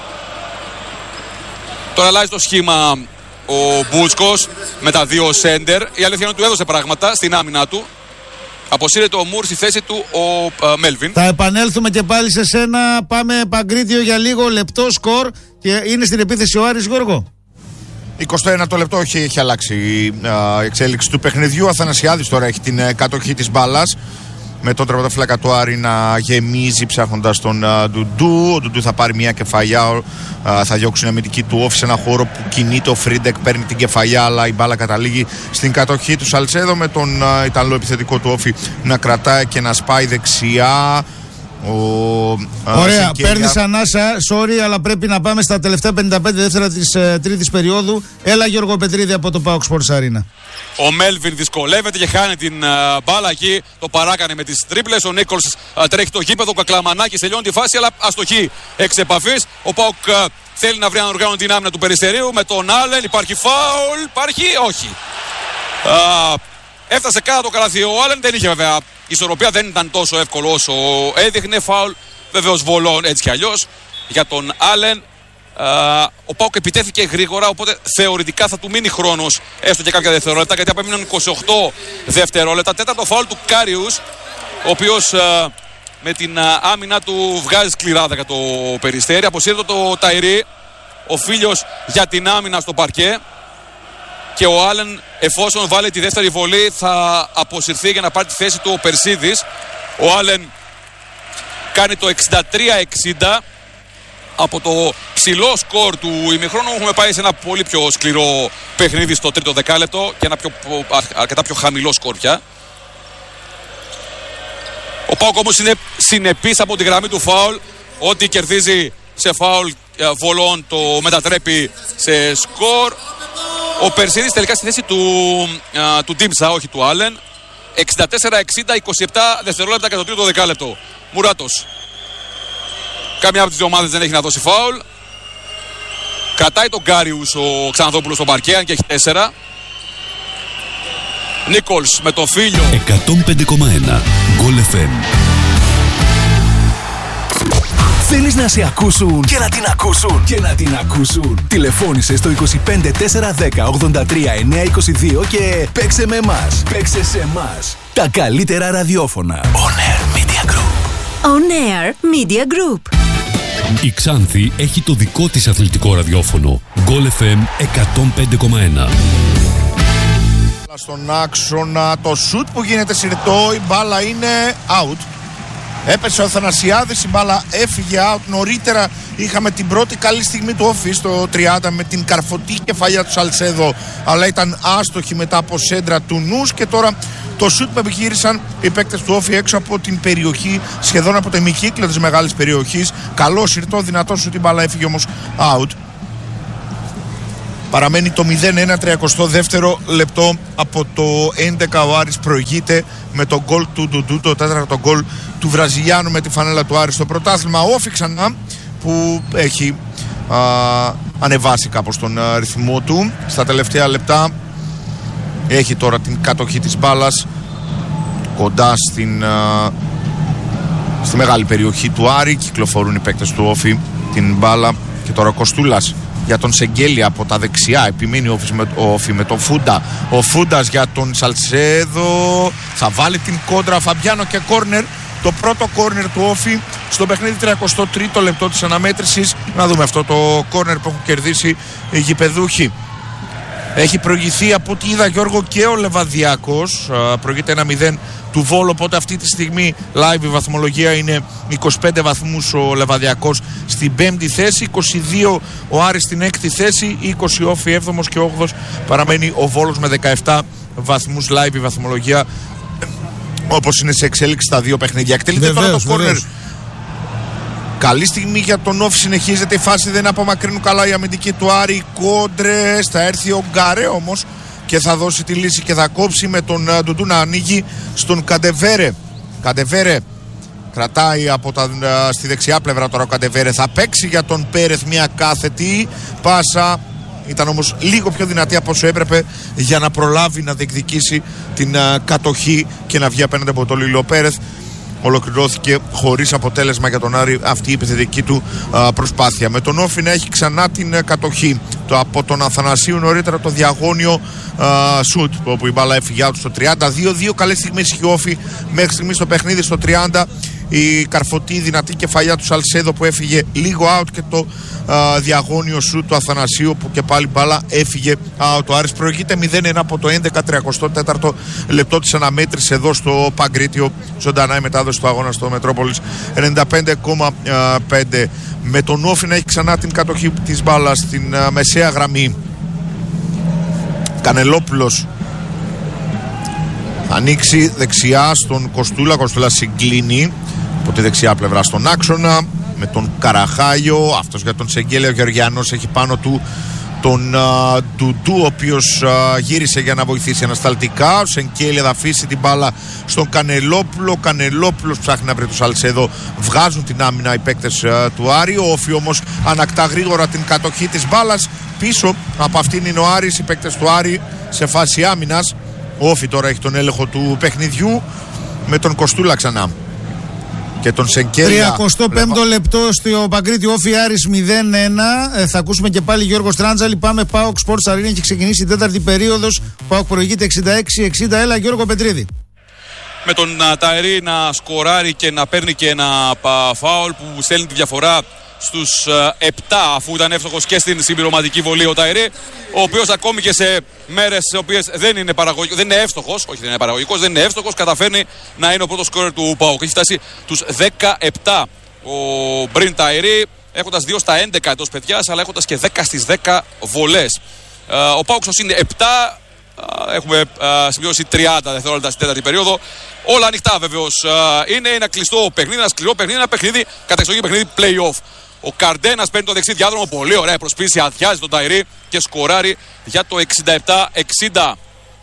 Τώρα αλλάζει το σχήμα ο Μπούτσκος με τα δύο σέντερ. Η αλήθεια είναι ότι του έδωσε πράγματα στην άμυνα του. Αποσύρεται ο Μουρ στη θέση του ο Μέλβιν. Θα επανέλθουμε και πάλι σε σένα. Πάμε Παγκρίτιο για λίγο. Λεπτό σκορ και είναι στην επίθεση ο Άρης, Γιώργο. 21 το λεπτό έχει αλλάξει η εξέλιξη του παιχνιδιού. Αθανασιάδης τώρα έχει την κατοχή της μπάλας, με τον τερματοφύλακα του Άρη να γεμίζει ψάχνοντας τον Ντουντού. Ο Ντουντού θα πάρει μια κεφαλιά, θα διώξει την αμυντική του Όφη σε ένα χώρο που κινείται ο Φρίντεκ, παίρνει την κεφαλιά, αλλά η μπάλα καταλήγει στην κατοχή του Σαλτσέδο, με τον Ιταλό επιθετικό του Όφη να κρατάει και να σπάει δεξιά. Ωραία, παίρνεις ανάσα, sorry, αλλά πρέπει να πάμε στα τελευταία 55 δεύτερα της τρίτης περίοδου. Έλα, Γιώργο Πετρίδη από το PAOK Sports Arena. Ο Μέλβιν δυσκολεύεται και χάνει την μπάλα εκεί. Το παράκανε με τις τρίπλες. Ο Νίκολς τρέχει το γήπεδο. Ο Κακλαμανάκης τελειώνει τη φάση, αλλά αστοχή εξ επαφής. Ο ΠΑΟΚ θέλει να βρει αν οργάνωνε την άμυνα του Περιστερίου. Με τον Άλεν υπάρχει φάουλ. Υπάρχει, όχι. Έφτασε κάτω το καλάθι ο Άλεν. Δεν είχε βέβαια. Η ισορροπία δεν ήταν τόσο εύκολο όσο έδειχνε. Φάουλ βεβαίως βολών έτσι κι αλλιώς για τον Άλεν. Ο ΠΑΟΚ επιτέθηκε γρήγορα, οπότε θεωρητικά θα του μείνει χρόνος έστω και κάποια δευτερόλεπτα, γιατί απέμειναν 28 δευτερόλεπτα. Τέταρτο φάουλ του Κάριους, ο οποίος με την άμυνα του βγάζει σκληράδα για το Περιστέρι. Αποσύρεται το Ταϊρή, ο Φίλιος για την άμυνα στο παρκέ. Και ο Άλεν, εφόσον βάλει τη δεύτερη βολή, θα αποσυρθεί για να πάρει τη θέση του ο Περσίδης. Ο Άλεν κάνει το 63-60. Από το ψηλό σκορ του ημιχρόνου έχουμε πάει σε ένα πολύ πιο σκληρό παιχνίδι στο τρίτο δεκάλεπτο και ένα αρκετά πιο χαμηλό σκορ πια. Ο ΠΑΟΚ όμως είναι συνεπής από τη γραμμή του φάουλ. Ό,τι κερδίζει σε φάουλ βολών το μετατρέπει σε σκορ. Ο Περσίδης τελικά στη θέση του Ντίμσα, όχι του Άλεν. 64-60, 27 δευτερόλεπτα κατά το τρίτο δεκάλεπτο. Μουράτος. Καμιά από τις δύο ομάδες δεν έχει να δώσει φάουλ. Κρατάει τον Κάριους ο Ξαναδόπουλος στο παρκέ, αν και έχει 4. Νίκολς με το Φίλιο. 105,1 Goal FM. Θέλεις να σε ακούσουν και να την ακούσουν και να την ακούσουν? Τηλεφώνησε στο 25 410 83 922 και παίξε με εμάς. Παίξε σε εμάς. Τα καλύτερα ραδιόφωνα. On Air Media Group. On Air Media Group. Η Ξάνθη έχει το δικό της αθλητικό ραδιόφωνο. Goal FM 105,1. Στον άξονα το σουτ που γίνεται συρτό, η μπάλα είναι out. Έπεσε ο Αθανασιάδης, η μπάλα έφυγε out. Νωρίτερα είχαμε την πρώτη καλή στιγμή του Όφη στο 30 με την καρφωτή κεφαλιά του Σαλσέδο, αλλά ήταν άστοχη μετά από σέντρα του Νους. Και τώρα το σουτ που επιχείρησαν οι παίκτες του Όφη έξω από την περιοχή, σχεδόν από το ημικύκλο της μεγάλης περιοχής. Καλό συρτό, δυνατό σουτ, η μπάλα έφυγε όμως out. Παραμένει το 0-1, 32ο λεπτό από το 11. Ο Άρης προηγείται με τον γκολ του Ντουντού, το τέταρτο γκολ του Βραζιλιάνου με τη φανέλα του Άρη στο πρωτάθλημα. Όφη ξανά που έχει ανεβάσει κάπως τον ρυθμό του στα τελευταία λεπτά. Έχει τώρα την κατοχή της μπάλας κοντά στη μεγάλη περιοχή του Άρη. Κυκλοφορούν οι παίκτες του Όφη την μπάλα και τώρα ο Κοστούλας για τον Σεγγέλια από τα δεξιά. Επιμένει ο Όφη με τον Φούντα. Ο Φούντας για τον Σαλσέδο. Θα βάλει την κόντρα Φαμπιάνο και κόρνερ. Το πρώτο κόρνερ του Όφη στο παιχνίδι, 33ο λεπτό της αναμέτρησης. Να δούμε αυτό το κόρνερ που έχουν κερδίσει οι γηπεδούχοι. Έχει προηγηθεί από ό,τι είδα, Γιώργο, και ο Λεβαδιακός. Προηγείται 1-0 του Βόλου, οπότε αυτή τη στιγμή live η βαθμολογία είναι 25 βαθμούς ο Λεβαδιακός στην 5η θέση, 22 ο Άρης στην 6η θέση, 20 Όφη 7ος και 8ος παραμένει ο Βόλος με 17 βαθμούς. Live η βαθμολογία όπως είναι σε εξέλιξη στα δύο παιχνίδια. Εκτελείται τώρα το κόρνερ. Καλή στιγμή για τον Όφη, συνεχίζεται η φάση, δεν απομακρύνουν καλά οι αμυντικοί του Άρη. Κόντρες, θα έρθει ο Γκαρέ όμως και θα δώσει τη λύση και θα κόψει με τον Ντουντού να ανοίγει στον Καντεβέρε. Καντεβέρε κρατάει στη δεξιά πλευρά τώρα ο Καντεβέρε. Θα παίξει για τον Πέρεθ μια κάθετη πάσα. Ήταν όμως λίγο πιο δυνατή από όσο έπρεπε για να προλάβει να διεκδικήσει την κατοχή και να βγει απέναντι από τον Λίλο Πέρεθ. Ολοκληρώθηκε χωρίς αποτέλεσμα για τον Άρη αυτή η επιθετική του προσπάθεια. Με τον Όφη να έχει ξανά την κατοχή από τον Αθανασίου, νωρίτερα το διαγώνιο σουτ όπου η μπάλα έφυγε out στο 32. Δύο καλές στιγμές είχε ο Όφη μέχρι στιγμής στο παιχνίδι. Στο 30 η καρφωτή δυνατή κεφαλιά του Σαλσέδο που έφυγε λίγο out και το διαγώνιο σουτ του Αθανασίου που και πάλι μπάλα έφυγε out. Ο Άρης προηγείται 0-1 από το 11, 34ο λεπτό της αναμέτρησης εδώ στο Παγκρίτιο. Ζωντανά η μετάδοση του αγώνα στο Μετρόπολης 95,5. Με τον Όφη να έχει ξανά την κατοχή της μπάλας στην μεσαία γραμμή. Κανελόπουλος θα ανοίξει δεξιά στον Κοστούλα. Κοστούλα συγκλίνει από τη δεξιά πλευρά στον άξονα με τον Καραχάγιο. Αυτός για τον Σεγγέλια. Ο Γεωργιανός έχει πάνω του τον Ντουντού, ο οποίος γύρισε για να βοηθήσει ανασταλτικά. Ο Σεγγέλια θα αφήσει την μπάλα στον Κανελόπουλο. Ο Κανελόπουλος ψάχνει να βρει το Σαλσέδο. Βγάζουν την άμυνα οι παίκτες του Άρη. Ο Όφη όμως ανακτά γρήγορα την κατοχή της μπάλας. Πίσω από αυτήν είναι ο Άρης, οι παίκτες του Άρη σε φάση άμυνας. Ο Όφη τώρα έχει τον έλεγχο του παιχνιδιού με τον Κοστούλα ξανά και τον Σενκέλια. 35ο λεπτό στο Παγκρίτη Όφη Άρης 0-1. Θα ακούσουμε και πάλι Γιώργο Στράντζαλη. Πάμε PAOK Sports Arena, έχει ξεκινήσει η τέταρτη περίοδος. PAOK προηγείται 66-60. Έλα Γιώργο Πετρίδη. Με τον Ταερή να σκοράρει και να παίρνει και ένα φάουλ που στέλνει τη διαφορά στους 7, αφού ήταν εύστοχος και στην συμπληρωματική βολή ο Ταερή, ο οποίος ακόμη και σε μέρες οι οποίες δεν είναι παραγωγικός, δεν είναι εύστοχος, όχι δεν είναι παραγωγικός, δεν είναι εύστοχος, καταφέρνει να είναι ο πρώτος σκόρερ του ΠΑΟΚ. Έχει φτάσει τους 17 ο Μπριν Ταερή, έχοντας 2 στα 11 εντός παιδιάς, αλλά έχοντας και 10 στις 10 βολές. Ο ΠΑΟΚ είναι 7. Έχουμε συμπληρώσει 30 δευτερόλεπτα στην τέταρτη περίοδο. Όλα ανοιχτά βεβαίως. Είναι ένα κλειστό παιχνίδι, ένα σκληρό παιχνίδι, ένα παιχνίδι κατά εξοχή παιχνίδι play-off. Ο Καρντένας παίρνει το δεξί διάδρομο, πολύ ωραία προσπίση, αδειάζει τον Ταηρή και σκοράρει για το 67-60.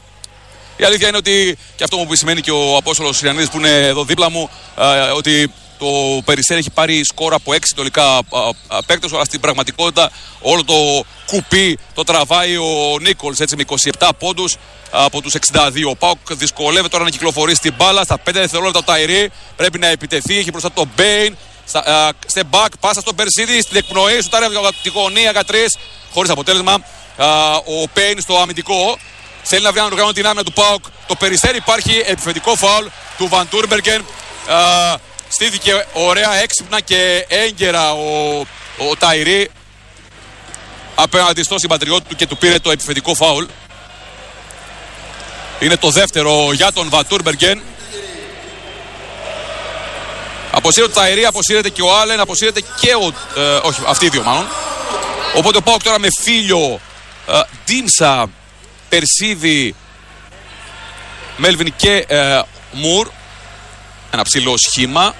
Η αλήθεια είναι ότι, και αυτό μου σημαίνει και ο Απόστολος Συριαννίδης που είναι εδώ δίπλα μου, ότι το Περιστέρι έχει πάρει σκόρα από 6 τελικά παίκτες, αλλά στην πραγματικότητα όλο το κουπί το τραβάει ο Νίκολς, έτσι, με 27 πόντους από τους 62. Ο ΠΑΟΚ δυσκολεύεται τώρα να κυκλοφορήσει την μπάλα. Στα 5 δευτερόλεπτα ο Ταηρή πρέπει να επιτεθεί, έχει μπροστά τον Μπέιν. Step back, πάσα στον Περσίδη, στην εκπνοή, σου τάρει από τη γωνία για 3, χωρίς αποτέλεσμα. Ο Μπέιν στο αμυντικό θέλει να βρει να οργανώσει την άμυνα του ΠΑΟΚ. Το Περιστέρι, υπάρχει επιθετικό φάουλ του Βαν Τούρμπεργκεν. Στήθηκε ωραία, έξυπνα και έγκαιρα ο Ταηρή απέναντι στο συμπατριώτη του και του πήρε το επιθετικό φάουλ. Είναι το δεύτερο για τον Βαν Τούρμπεργκεν. Αποσύρεται το Ταϊρή, αποσύρεται και ο Άλεν, αποσύρεται και ο. Όχι, αυτοί οι δύο μάλλον. Οπότε ο ΠΑΟΚ τώρα με Φίλιο, Ντίμσα, Περσίδη, Μέλβιν και Μουρ. Ένα ψηλό σχήμα.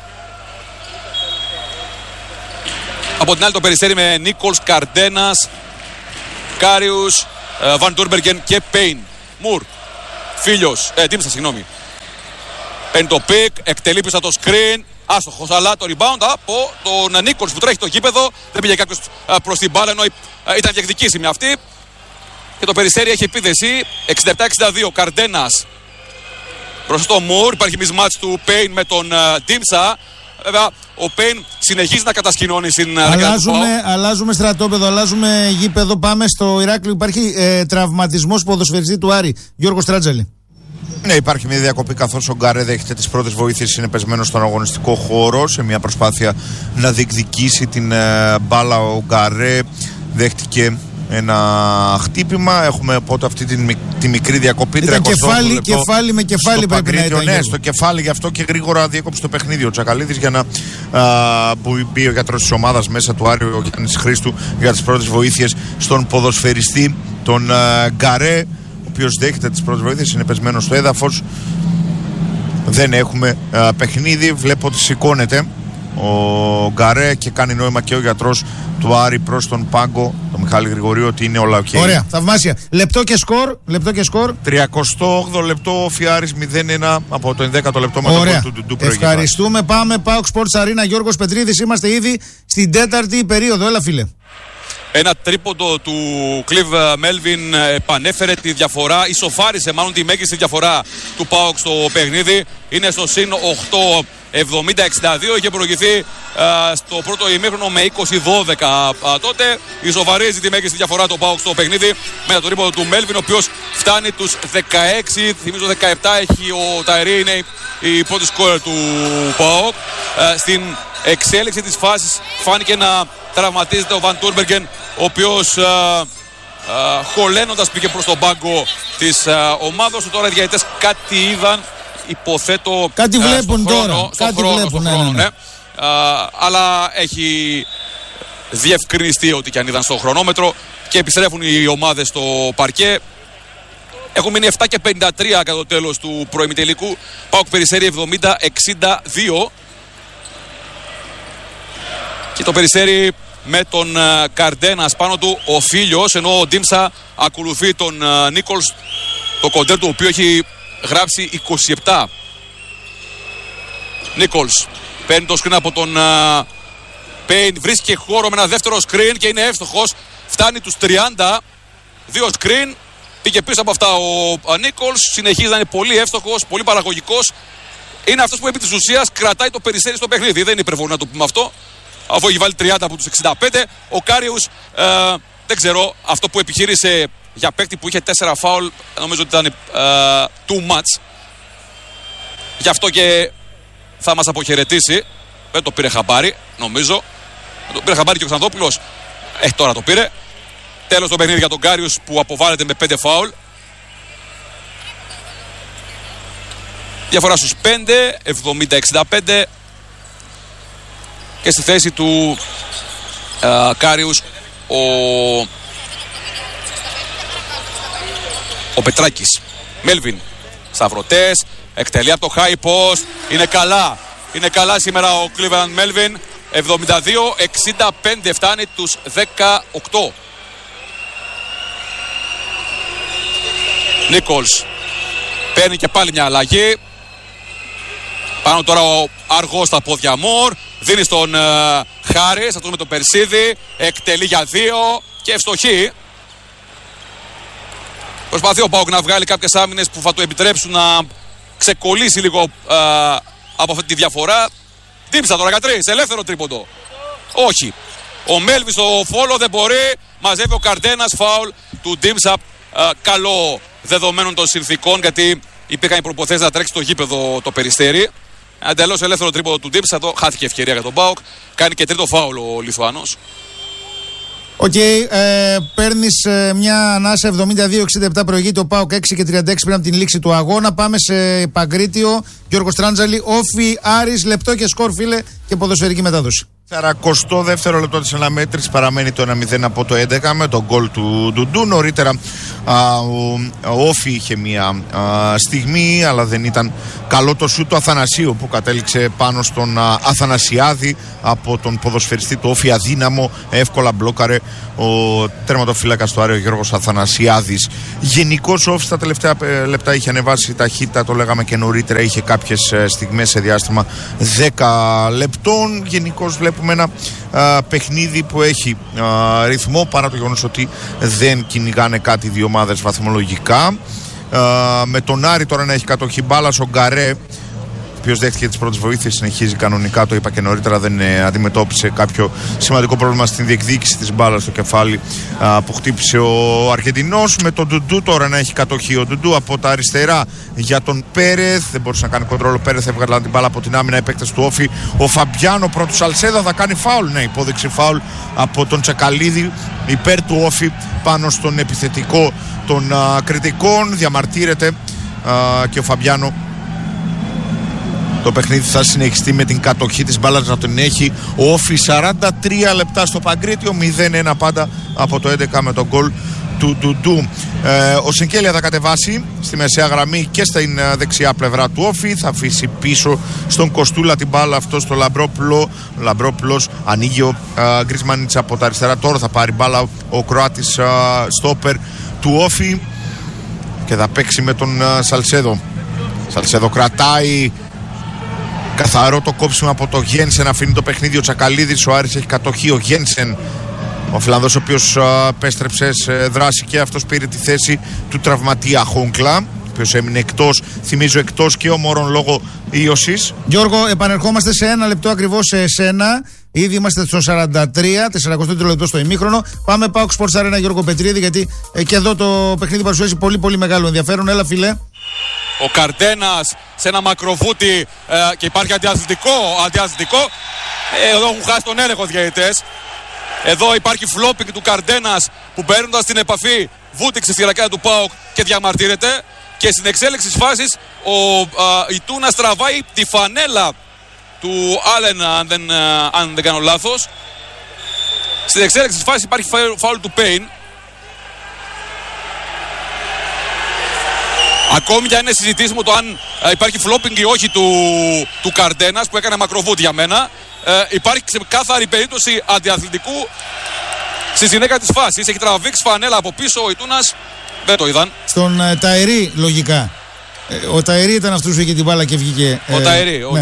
Από την άλλη το Περιστέρι με Νίκολς, Καρντένας, Κάριους, Βαν Τούρμπεργεν και Πέιν. Μουρ, Φίλιος, Ντίμσα, συγγνώμη. Παίρνει το πικ, εκτελεί πίσω το screen. Άστοχος, αλλά το rebound από τον Νίκολς που τρέχει το γήπεδο. Δεν πήγε κάποιος προς την μπάλα, ενώ ήταν διεκδικήσιμη αυτή. Και το Περιστέρι έχει επίδεση 67-62. Καρντένας προς το Μουρ. Υπάρχει mismatch του Πέιν με τον Ντίμσα. Βέβαια, ο Πέιν συνεχίζει να κατασκηνώνει στην αλλάζουμε στρατόπεδο, αλλάζουμε γήπεδο. Πάμε στο Ηράκλειο. Υπάρχει τραυματισμός ποδοσφαιριστή του Άρη, Γιώργο Στράτζαλη. Ναι, υπάρχει μια διακοπή καθώς ο Γκαρέ δέχεται τις πρώτες βοήθειες. Είναι πεσμένος στον αγωνιστικό χώρο σε μια προσπάθεια να διεκδικήσει την μπάλα. Ο Γκαρέ δέχτηκε ένα χτύπημα. Έχουμε οπότε αυτή τη μικρή διακοπή. Ήταν κεφάλι με κεφάλι πρέπει να ήταν. Ναι, στο κεφάλι, γι' αυτό και γρήγορα διέκοψε το παιχνίδι ο Τσακαλίδης για να μπει ο γιατρός της ομάδας μέσα του Άρη, ο Γιάννης Χρήστου, για τις πρώτες βοήθειες στον ποδοσφαιριστή τον Γκαρέ, ο οποίος δέχεται τις πρώτες βοήθειες, είναι πεσμένος στο έδαφος. Δεν έχουμε παιχνίδι. Βλέπω ότι σηκώνεται ο Γκαρέ και κάνει νόημα και ο γιατρός του Άρη προς τον πάγκο, τον Μιχάλη Γρηγορίου, ότι είναι όλα ok. Ωραία, θαυμάσια. Λεπτό και σκορ. 38 λεπτό, ο Φιάρης 0-1 από το 11ο λεπτό με τον γκολ του Ντουντού. Ευχαριστούμε. Πάμε PAOK Sports Arena. Γιώργος Πετρίδης, είμαστε ήδη στην 4η περίοδο. Έλα, φίλε. Ένα τρίποντο του Κλιβ Μέλβιν επανέφερε τη διαφορά, ισοφάρισε μάλλον τη μέγιστη διαφορά του ΠΑΟΚ στο παιχνίδι. Είναι στο συν 8, 70-62. Είχε προηγηθεί στο πρώτο ημίχρονο με 20-12 τότε. Ισοφαρίζει τη μέγιστη διαφορά του ΠΑΟΚ στο παιχνίδι με το τρίποντο του Μέλβιν, ο οποίος φτάνει τους 16. Θυμίζω 17 έχει ο Ταϊρή, είναι η πρώτη σκόρερ του ΠΑΟΚ. Στην εξέλιξη της φάσης φάνηκε να τραυματίζεται ο Βαν Τούρμπεργεν, ο οποίος χωλένοντας πήγε προς τον πάγκο της ομάδας του. Τώρα οι διαιτητές κάτι είδαν, υποθέτω. Κάτι βλέπουν τώρα. Ναι. Αλλά έχει διευκρινιστεί ότι και αν είδαν στο χρονόμετρο και επιστρέφουν οι ομάδες στο παρκέ. Έχουν μείνει 7 και 53 κατά το τέλος του προημιτελικού. ΠΑΟΚ Περιστέρι 70-62. Και το Περιστέρι με τον Καρντένας πάνω του, ο Φίλιος, ενώ ο Ντίμσα ακολουθεί τον Νίκολς, το κοντέρ του, ο οποίο έχει γράψει 27. Νίκολς παίρνει το screen από τον Πέιν, βρίσκει χώρο με ένα δεύτερο screen και είναι εύστοχος. Φτάνει τους 30, δύο screen, πήγε πίσω από αυτά ο Νίκολς, συνεχίζει να είναι πολύ εύστοχος, πολύ παραγωγικός. Είναι αυτός που επί της ουσίας κρατάει το Περιστέρι στο παιχνίδι, δεν είναι υπερβολή να το πούμε αυτό. Αφού έχει βάλει 30 από τους 65, ο Κάριους δεν ξέρω, αυτό που επιχείρησε για παίκτη που είχε 4 φάουλ, νομίζω ότι ήταν too much. Γι' αυτό και θα μας αποχαιρετήσει. Δεν το πήρε χαμπάρι, νομίζω. Το πήρε χαμπάρι και ο Ξανδόπουλος. Τώρα το πήρε. Τέλος το παιχνίδι για τον Κάριους που αποβάλλεται με 5 φάουλ. Διαφορά στους 5, 70-65. Και στη θέση του Κάριους ο Πετράκης. Μέλβιν, σταυρωτές, εκτελεί από το high post. Είναι καλά σήμερα ο Cleveland Μέλβιν. 72-65, φτάνει τους 18. Νίκολς παίρνει και πάλι μια αλλαγή. Πάνω τώρα ο αργός στα πόδια Μουρ. Δίνει στον Χάρης, αυτός με τον Περσίδη. Εκτελεί για 2 και ευστοχή. Προσπαθεί ο ΠΑΟΚ να βγάλει κάποιες άμυνες που θα του επιτρέψουν να ξεκολλήσει λίγο από αυτή τη διαφορά. Ντίμσα το 13, ελεύθερο τρίποντο. Όχι. Ο Μέλβι στο φόλο δεν μπορεί. Μαζεύει ο Καρντένας, φάουλ του Ντίμσα. Καλό δεδομένων των συνθήκων, γιατί υπήρχαν οι προποθέσεις να τρέξει το γήπεδο το Περιστέρι. Εντελώς ελεύθερο τρίποντο του Ντίμσα. Εδώ χάθηκε ευκαιρία για τον ΠΑΟΚ. Κάνει και τρίτο φάουλ ο Λιθουανός. Οκ, παίρνεις μια ανάσα. 72-67 προηγείται ο ΠΑΟΚ, 6 και 36 πριν από την λήξη του αγώνα. Πάμε σε Παγκρίτιο, Γιώργο Στράντζαλη, Όφι Άρης, λεπτό και σκορ, φίλε, και ποδοσφαιρική μετάδοση. 42ο λεπτό της αναμέτρησης, παραμένει το 1-0 από το 11 με τον γκολ του Ντουντού. Νωρίτερα ο Όφι είχε μια στιγμή, αλλά δεν ήταν καλό το σούτ του Αθανασίου που κατέληξε πάνω στον Αθανασιάδη από τον ποδοσφαιριστή του Όφι, αδύναμο, εύκολα μπλόκαρε ο τερματοφύλακας του Άρη, ο Γιώργος Αθανασιάδης. Γενικώς ο Όφι στα τελευταία λεπτά είχε ανεβάσει ταχύτητα, το λέγαμε και νωρίτερα, είχε κάποιες στιγμές σε διάστημα 10 λεπτών. Γενικώς βλέπουμε ένα παιχνίδι που έχει ρυθμό, παρά το γεγονός ότι δεν κυνηγάνε κάτι δύο ομάδες βαθμολογικά. Με τον Άρη τώρα να έχει κατοχή μπάλας, ο Γκαρέ, ο οποίος δέχτηκε τις πρώτες βοήθειες, συνεχίζει κανονικά, το είπα και νωρίτερα, δεν αντιμετώπισε κάποιο σημαντικό πρόβλημα στην διεκδίκηση της μπάλας στο κεφάλι που χτύπησε ο Αργεντινός. Με τον Ντουντού τώρα να έχει κατοχή, ο Ντουντού από τα αριστερά για τον Πέρεθ, δεν μπορούσε να κάνει κοντρόλ ο Πέρεθ, έβγαλε την μπάλα από την άμυνα, επέκταση του Όφι. Ο Φαμπιάνο πρώτου Σαλσέδα θα κάνει φάουλ, ναι, υπόδειξη φάουλ από τον Τσακαλίδη υπέρ του Όφι πάνω στον επιθετικό των κριτικών. Διαμαρτύρεται και ο Φαμπιάνο. Το παιχνίδι θα συνεχιστεί με την κατοχή της μπάλας να τον έχει ο Όφι. 43 λεπτά στο Παγκρίτιο, 0-1 πάντα από το 11 με τον γκολ του Ντουντού. Ο Σενκέλια θα κατεβάσει στη μεσαία γραμμή και στην δεξιά πλευρά του Όφι. Θα αφήσει πίσω στον Κοστούλα την μπάλα, αυτό στο Λαμπρόπουλο. Ο Λαμπρόπουλος ανοίγει ο Γκρισμανίτς από τα αριστερά. Τώρα θα πάρει μπάλα ο Κροάτης στόπερ του Όφι και θα παίξει με τον Σαλσέδο. Σαλσέδο κρατάει. Καθαρό το κόψιμο από το Γένσεν, αφήνει το παιχνίδι ο Τσακαλίδης. Ο Άρης έχει κατοχή, ο Γένσεν, ο Φιλανδός, ο οποίος επέστρεψε σε δράση και αυτός πήρε τη θέση του τραυματία Χόγκλα, ο οποίος έμεινε εκτός, θυμίζω εκτός και ο Μωρόν λόγω ίωσης. Γιώργο, επανερχόμαστε σε ένα λεπτό ακριβώς σε εσένα. Ήδη είμαστε στο 43, 43 λεπτό στο ημίχρονο. Πάμε ΠΑΟΚ Sports Arena, Γιώργο Πετρίδη, γιατί και εδώ το παιχνίδι παρουσιάζει πολύ πολύ μεγάλο ενδιαφέρον. Έλα, φίλε. Ο Καρντένας σε ένα μακροβούτι και υπάρχει αντιαθλητικό. Εδώ έχουν χάσει τον έλεγχο διαιτητές. Εδώ υπάρχει φλόπινγκ του Καρντένας που παίρνοντας την επαφή βούτυξε στη ρακέτα του ΠΑΟΚ και διαμαρτύρεται. Και στην εξέλιξη της φάσης ο Ιτούνας τραβάει τη φανέλα του Άλεν, αν δεν κάνω λάθος. Στην εξέλιξη της φάσης υπάρχει φάουλ του Πέιν. Ακόμη και αν είναι συζητήσιμο το αν υπάρχει φλόπινγκ ή όχι του Καρντένας που έκανε μακροβούτ για μένα, υπάρχει ξεκάθαρη περίπτωση αντιαθλητικού στη συνέχεια της φάσης. Έχει τραβήξει φανέλα από πίσω ο Ιτούνας, δεν το είδαν. Στον Ταερί λογικά. Ο Ταερί ήταν αυτός που είχε την μπάλα και βγήκε. Ο Ταερί, οκ.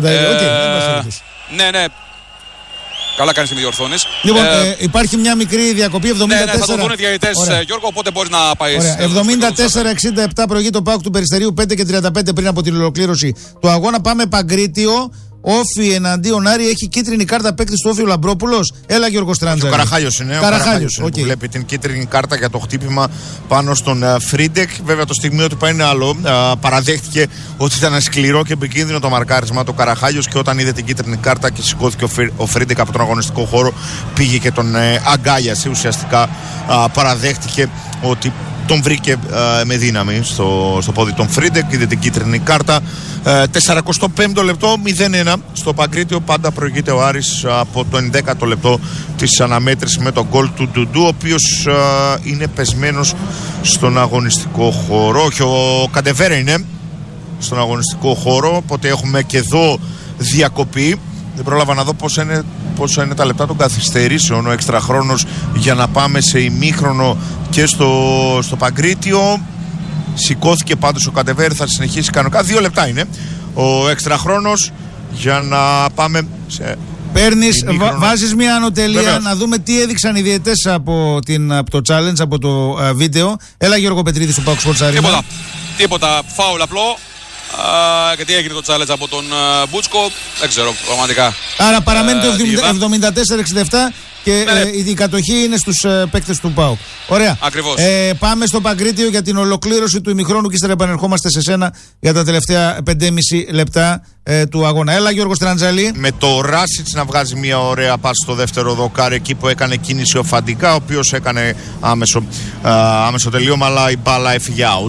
Ναι. Καλά κάνεις και με διορθώνεις. Λοιπόν, υπάρχει μια μικρή διακοπή. 74. Ναι, θα το δουν οι διαιτητές, Γιώργο, οπότε μπορεί να πάει. 74-67 προηγεί το ΠΑΟΚ του Περιστερίου, 5 και 35 πριν από την ολοκλήρωση του αγώνα. Πάμε Παγκρίτιο. Όφι εναντίον Άρη, έχει κίτρινη κάρτα παίκτης του Όφι ο Λαμπρόπουλος. Έλα, Γιώργο Στράντζαλη. Ο Καραχάγιος είναι. Καραχάγιος, που βλέπει την κίτρινη κάρτα για το χτύπημα πάνω στον Φρίντεκ. Βέβαια το στιγμίο του πάει είναι άλλο. Παραδέχτηκε ότι ήταν σκληρό και επικίνδυνο το μαρκάρισμα το Καραχάγιος και όταν είδε την κίτρινη κάρτα και σηκώθηκε ο Φρίντεκ από τον αγωνιστικό χώρο, πήγε και τον αγκάλιασε. Ουσιαστικά παραδέχτηκε ότι τον βρήκε με δύναμη στο πόδι τον Φρίντεκ, είδε την κίτρινη κάρτα. 45ο λεπτό, 0-1 στο Παγκρίτιο. Πάντα προηγείται ο Άρης από το 11ο λεπτό της αναμέτρησης με τον γκολ του Ντουντού, ο οποίος είναι πεσμένος στον αγωνιστικό χώρο και ο Καντεβέρε είναι στον αγωνιστικό χώρο, οπότε έχουμε και εδώ διακοπή. Δεν πρόλαβα να δω πόσα είναι τα λεπτά των καθυστερήσεων, ο έξτρα χρόνος για να πάμε σε ημίχρονο και στο Παγκρίτιο. Σηκώθηκε πάντως ο Καντεβέρ, θα συνεχίσει κανονικά. 2 λεπτά είναι ο έξτρα χρόνος για να πάμε σε... Παίρνεις, βάζεις μια ανωτελεία. Βεβαίως. Να δούμε τι έδειξαν οι διαιτές από το challenge, από το βίντεο. Έλα, Γιώργο Πετρίδη στο ΠΑΟΚ Sports Arena. Τίποτα, φάουλ απλό. Γιατί έγινε το challenge από τον Μπούτσκο, δεν ξέρω πραγματικά. Άρα παραμένει το 74-67 και η κατοχή είναι στους παίκτες του ΠΑΟΚ. Ωραία. Ακριβώς. Πάμε στο Παγκρίτιο για την ολοκλήρωση του ημιχρόνου και ύστερα επανερχόμαστε σε σένα για τα τελευταία 5,5 λεπτά του αγώνα. Έλα, Γιώργο Στραντζαλή. Με το Ράσιτς να βγάζει μια ωραία πάση στο δεύτερο δοκάρι, εκεί που έκανε κίνηση ο Φαντικά, ο οποίος έκανε άμεσο τελείωμα, αλλά η μπάλα έφυγε out.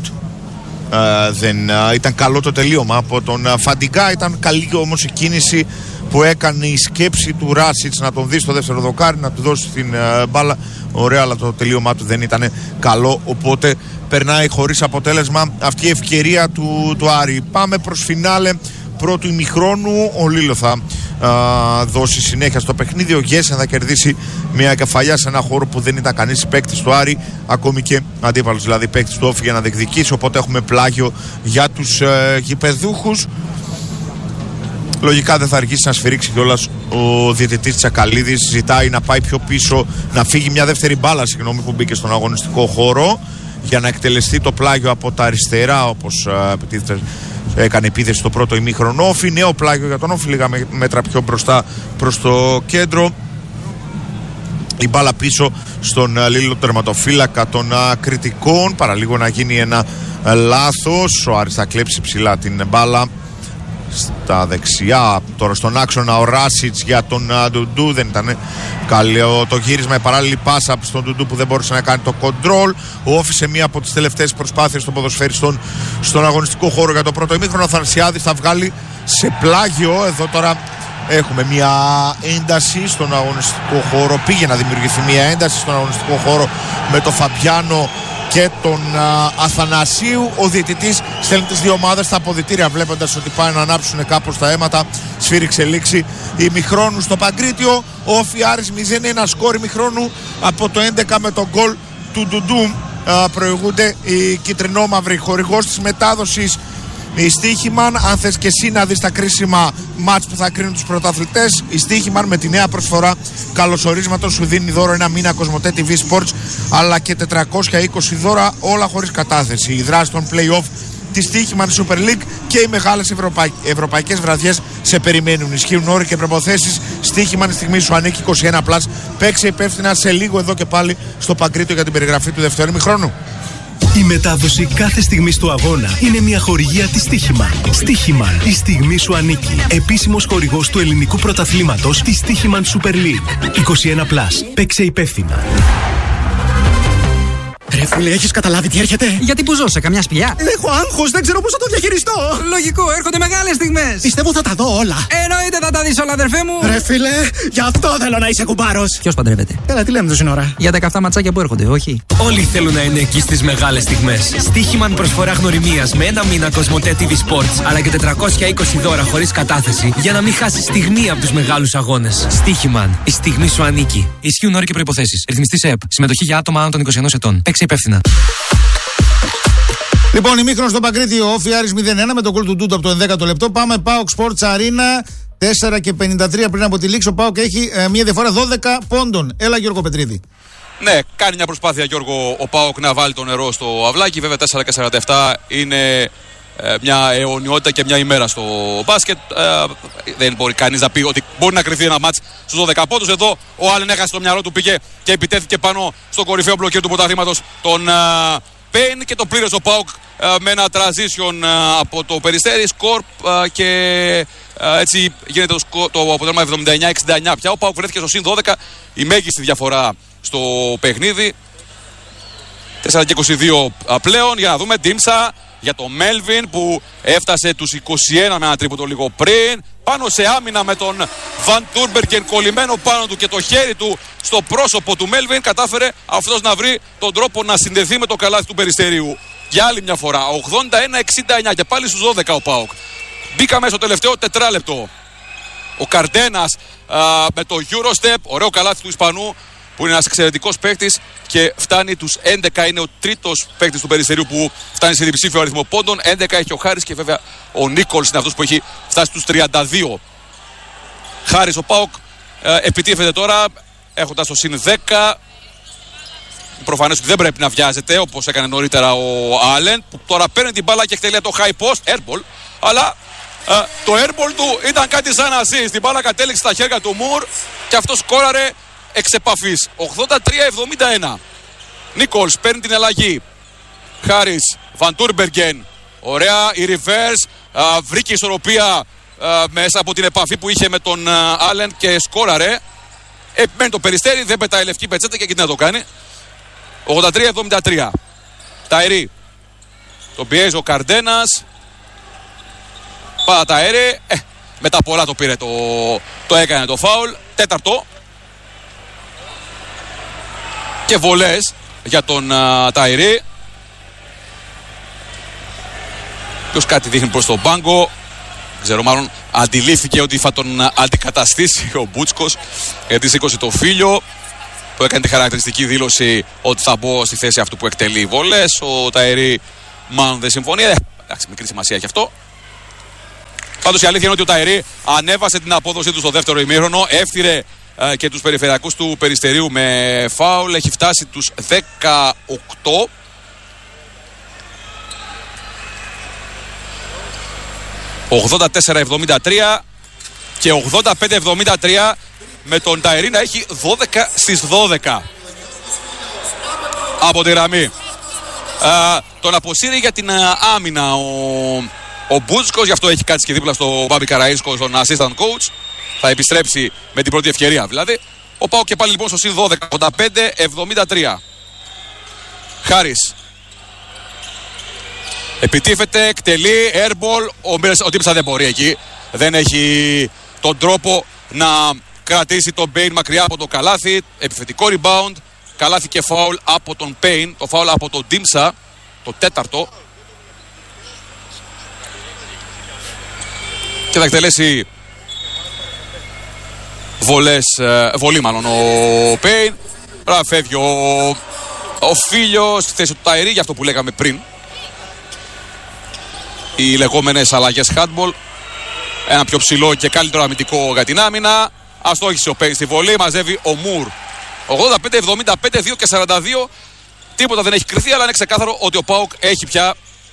Ήταν καλό το τελείωμα από τον Φαντικά, ήταν καλή όμως η κίνηση που έκανε η σκέψη του Ράσιτς να τον δει στο δεύτερο δοκάρι, να του δώσει την μπάλα. Ωραία, αλλά το τελείωμά του δεν ήταν καλό, οπότε περνάει χωρίς αποτέλεσμα αυτή η ευκαιρία του Άρη. Πάμε προς φινάλε πρώτου ημιχρόνου. Ο Λίλο θα δώσει συνέχεια στο παιχνίδι. Ο Γέσεν θα κερδίσει μια κεφαλιά σε ένα χώρο που δεν ήταν κανείς παίκτης του Άρη, ακόμη και αντίπαλος δηλαδή παίκτης του Όφη, για να διεκδικήσει. Οπότε έχουμε πλάγιο για τους γηπεδούχους. Λογικά δεν θα αργήσει να σφυρίξει κιόλας ο διαιτητής Τσακαλίδης. Ζητάει να πάει πιο πίσω, να φύγει μια δεύτερη μπάλα, που μπήκε στον αγωνιστικό χώρο, για να εκτελεστεί το πλάγιο από τα αριστερά, όπως έκανε επίθεση στο πρώτο ημίχρονο Όφη. Νέο πλάγιο για τον Όφη, λίγα μέτρα πιο μπροστά προς το κέντρο. Η μπάλα πίσω στον Λίλο, τερματοφύλακα των κριτικών. Παραλίγο να γίνει ένα λάθος. Ο Άρης θα κλέψει ψηλά την μπάλα στα δεξιά. Τώρα στον άξονα ο Ράσιτς για τον Ντουντού. Δεν ήταν καλό το γύρισμα, η παράλληλη πάσα στον Ντουντού που δεν μπορούσε να κάνει το κοντρόλ. Ο Όφη σε μία από τις τελευταίες προσπάθειες των ποδοσφαιριστών στον αγωνιστικό χώρο για το πρώτο ημίχρονο. Ο Θανασιάδης θα βγάλει σε πλάγιο. Εδώ τώρα έχουμε μία ένταση στον αγωνιστικό χώρο. Πήγε να δημιουργηθεί μία ένταση στον αγωνιστικό χώρο με τον Φαμπιάνο και τον Αθανασίου. Ο διαιτητής στέλνει τις δύο ομάδες στα αποδυτήρια, βλέποντας ότι πάνε να ανάψουν κάπως τα αίματα. Σφύριξε λήξη ημιχρόνου στο Παγκρίτιο. Ο Όφη Άρης 0-1 σκόρ ημιχρόνου. Από το 11 με τον γκολ του Ντουντού προηγούνται οι κυτρινόμαυροι. Χορηγός της μετάδοσης η Στίχημαν. Αν θες και εσύ να δεις τα κρίσιμα μάτς που θα κρίνουν τους πρωταθλητές, η Στίχημαν με τη νέα προσφορά καλωσορίσματος σου δίνει δώρο ένα μήνα Κοσμοτέ TV Sports, αλλά και 420 δώρα, όλα χωρίς κατάθεση. Η δράση των play-off της Στίχημαν Super League και οι μεγάλες ευρωπαϊκές βραδιές σε περιμένουν. Ισχύουν όροι και προποθέσεις. Στίχημαν, η στιγμή σου ανήκει 21+. Παίξε υπεύθυνα. Σε λίγο εδώ και πάλι στο Παγκρίτιο για την περιγραφή του δεύτερου ημιχρόνου. Η μετάδοση κάθε στιγμής του αγώνα είναι μια χορηγία της Στίχημαν. Στίχημαν, η στιγμή σου ανήκει. Επίσημος χορηγός του ελληνικού πρωταθλήματος της Στίχημαν Super League. 21+. Παίξε υπεύθυνα. Ρε φίλε, έχεις καταλάβει τι έρχεται? Γιατί που ζω, σε καμιά σπηλιά? Έχω άγχος, δεν ξέρω πώς θα το διαχειριστώ. Λογικό, έρχονται μεγάλες στιγμές. Πιστεύω θα τα δω όλα. Εννοείται θα τα δεις όλα, αδερφέ μου. Ρε φίλε, γι' αυτό θέλω να είσαι κουμπάρος. Ποιος παντρεύεται? Έλα, τι λέμε τόση ώρα? Για τα καυτά ματσάκια που έρχονται, όχι. Όλοι θέλουν να είναι εκεί στις μεγάλες στιγμές. Στίχημαν προσφορά γνωριμίας με ένα μήνα Κοσμοτέ TV Sports, αλλά και 420 δώρα χωρίς κατάθεση, για να μην χάσεις στιγμή από τους μεγάλους αγώνες. Στίχημαν, η στιγμή σου ανήκει. Ισχύουν όροι και προϋποθέσεις. Ρυθμιστής ΕΕΠ. Συμμετοχή για άτομα άνω των 21 ετών. Παίξε υπεύθυνα. Λοιπόν, ημίχρονο στο Παγκρίτιο, Όφη Άρης 0-1 με τον γκολ του Ντούτο από το 11ο λεπτό. Πάμε ΠΑΟΚ Sports Arena 4:53 πριν από τη λήξη. Ο ΠΑΟΚ έχει μια διαφορά 12 πόντων. Έλα, Γιώργο Πετρίδη. Ναι, κάνει μια προσπάθεια, Γιώργο, ο ΠΑΟΚ να βάλει το νερό στο αυλάκι. Βέβαια 4:47 είναι μια αιωνιότητα και μια ημέρα στο μπάσκετ. Δεν μπορεί κανείς να πει ότι μπορεί να κρυφθεί ένα μάτς στους 12 πόντους. Εδώ ο Άλεν έχασε το μυαλό του, πήγε και επιτέθηκε πάνω στον κορυφαίο μπλοκέρ του πρωταθλήματος, τον Πέιν, και το πλήρωσε ο ΠΑΟΚ με ένα transition από το Περιστέρι, σκορ, και έτσι γίνεται το αποτέλεσμα 79-69 πια. Ο ΠΑΟΚ βρέθηκε στο συν 12, η μέγιστη διαφορά στο παιχνίδι. 4:22 πλέον. Για να δούμε Ντίμσα για το Μέλβιν που έφτασε τους 21 με ένα τρίποντο λίγο πριν. Πάνω σε άμυνα με τον Βαν Τούρμπεργκεν κολλημένο πάνω του και το χέρι του στο πρόσωπο του Μέλβιν. Κατάφερε αυτός να βρει τον τρόπο να συνδεθεί με το καλάθι του Περιστερίου. Για άλλη μια φορά 81-69 και πάλι στους 12 ο ΠΑΟΚ. Μπήκαμε στο τελευταίο τετράλεπτο. Ο Καρντένας με το Eurostep, ωραίο καλάθι του Ισπανού, που είναι ένας εξαιρετικός παίκτης και φτάνει τους 11. Είναι ο τρίτος παίκτης του Περιστερίου που φτάνει σε διψήφιο αριθμό πόντων. 11 έχει ο Χάρης και βέβαια ο Νίκολς είναι αυτός που έχει φτάσει στους 32. Χάρης ο ΠΑΟΚ επιτίθεται τώρα έχοντας το συν 10. Προφανές ότι δεν πρέπει να βιάζεται όπως έκανε νωρίτερα ο Άλεν, που τώρα παίρνει την μπάλα και εκτελεί το high post, airball, αλλά το airball του ήταν κάτι σαν assist. Την μπάλα κατέληξε στα χέρια του Μουρ και αυτό σκόραρε εξ επαφής. 83-71. Νίκολς παίρνει την αλλαγή. Χάρις, Βαντούρμπεργκεν. Ωραία η reverse. Βρήκε ισορροπία μέσα από την επαφή που είχε με τον Άλεν και σκόραρε. Επιμένει το Περιστέρι, δεν πετάει λευκή πετσέτα και εκεί να το κάνει. 83-73. Ταϊρή. Τον πιέζει ο Καρντένας. Πάρα Ταϊρή. Μετά πολλά το πήρε, το έκανε το φάουλ. Τέταρτο. Και βολές για τον Ταϊρή. Ποιος κάτι δείχνει προς τον πάγκο. Ξέρω, μάλλον αντιλήφθηκε ότι θα τον αντικαταστήσει ο Μπούτσκος, γιατί σήκωσε το φίλιο που έκανε τη χαρακτηριστική δήλωση ότι θα μπω στη θέση αυτού που εκτελεί βολές. Ο Ταϊρή μάλλον δεν συμφωνεί. Εντάξει, μικρή σημασία έχει αυτό. Πάντως η αλήθεια είναι ότι ο Ταϊρή ανέβασε την απόδοσή του στο δεύτερο ημίχρονο. Έφτιρε και τους περιφερειακούς του Περιστερίου με φάουλ. Έχει φτάσει τους 18. «84-73 και 85-73 με τον Ταϊρή να έχει 12 στις 12 από τη γραμμή. Τον αποσύρει για την άμυνα ο Μπούτσκος, γι' αυτό έχει κάτσει και δίπλα στο Μπάμπη Καραΐσκο, στον assistant coach. Θα επιστρέψει με την πρώτη ευκαιρία δηλαδή. Ο Πάο και πάλι λοιπόν στο συν 12, 85-73. Χάρις. Επιτίθεται, εκτελεί, airball. Ο Τίμψα δεν μπορεί εκεί. Δεν έχει τον τρόπο να κρατήσει τον Μπέιν μακριά από το καλάθι. Επιθετικό rebound. Καλάθι και φάουλ από τον Πέιν. Το φάουλ από τον Τίμψα. Το τέταρτο. Και θα εκτελέσει βολή μάλλον ο Πέιν. Τώρα φεύγει ο Φίλιος στη θέση του Ταϊρή, για αυτό που λέγαμε πριν. Οι λεγόμενες αλλαγές handball. Ένα πιο ψηλό και καλύτερο αμυντικό για την άμυνα. Αστόχησε ο Πέιν στη βολή. Μαζεύει ο Μουρ. 85-75, 2 και 42. Τίποτα δεν έχει κρυθεί, αλλά είναι ξεκάθαρο ότι ο ΠΑΟΚ έχει πια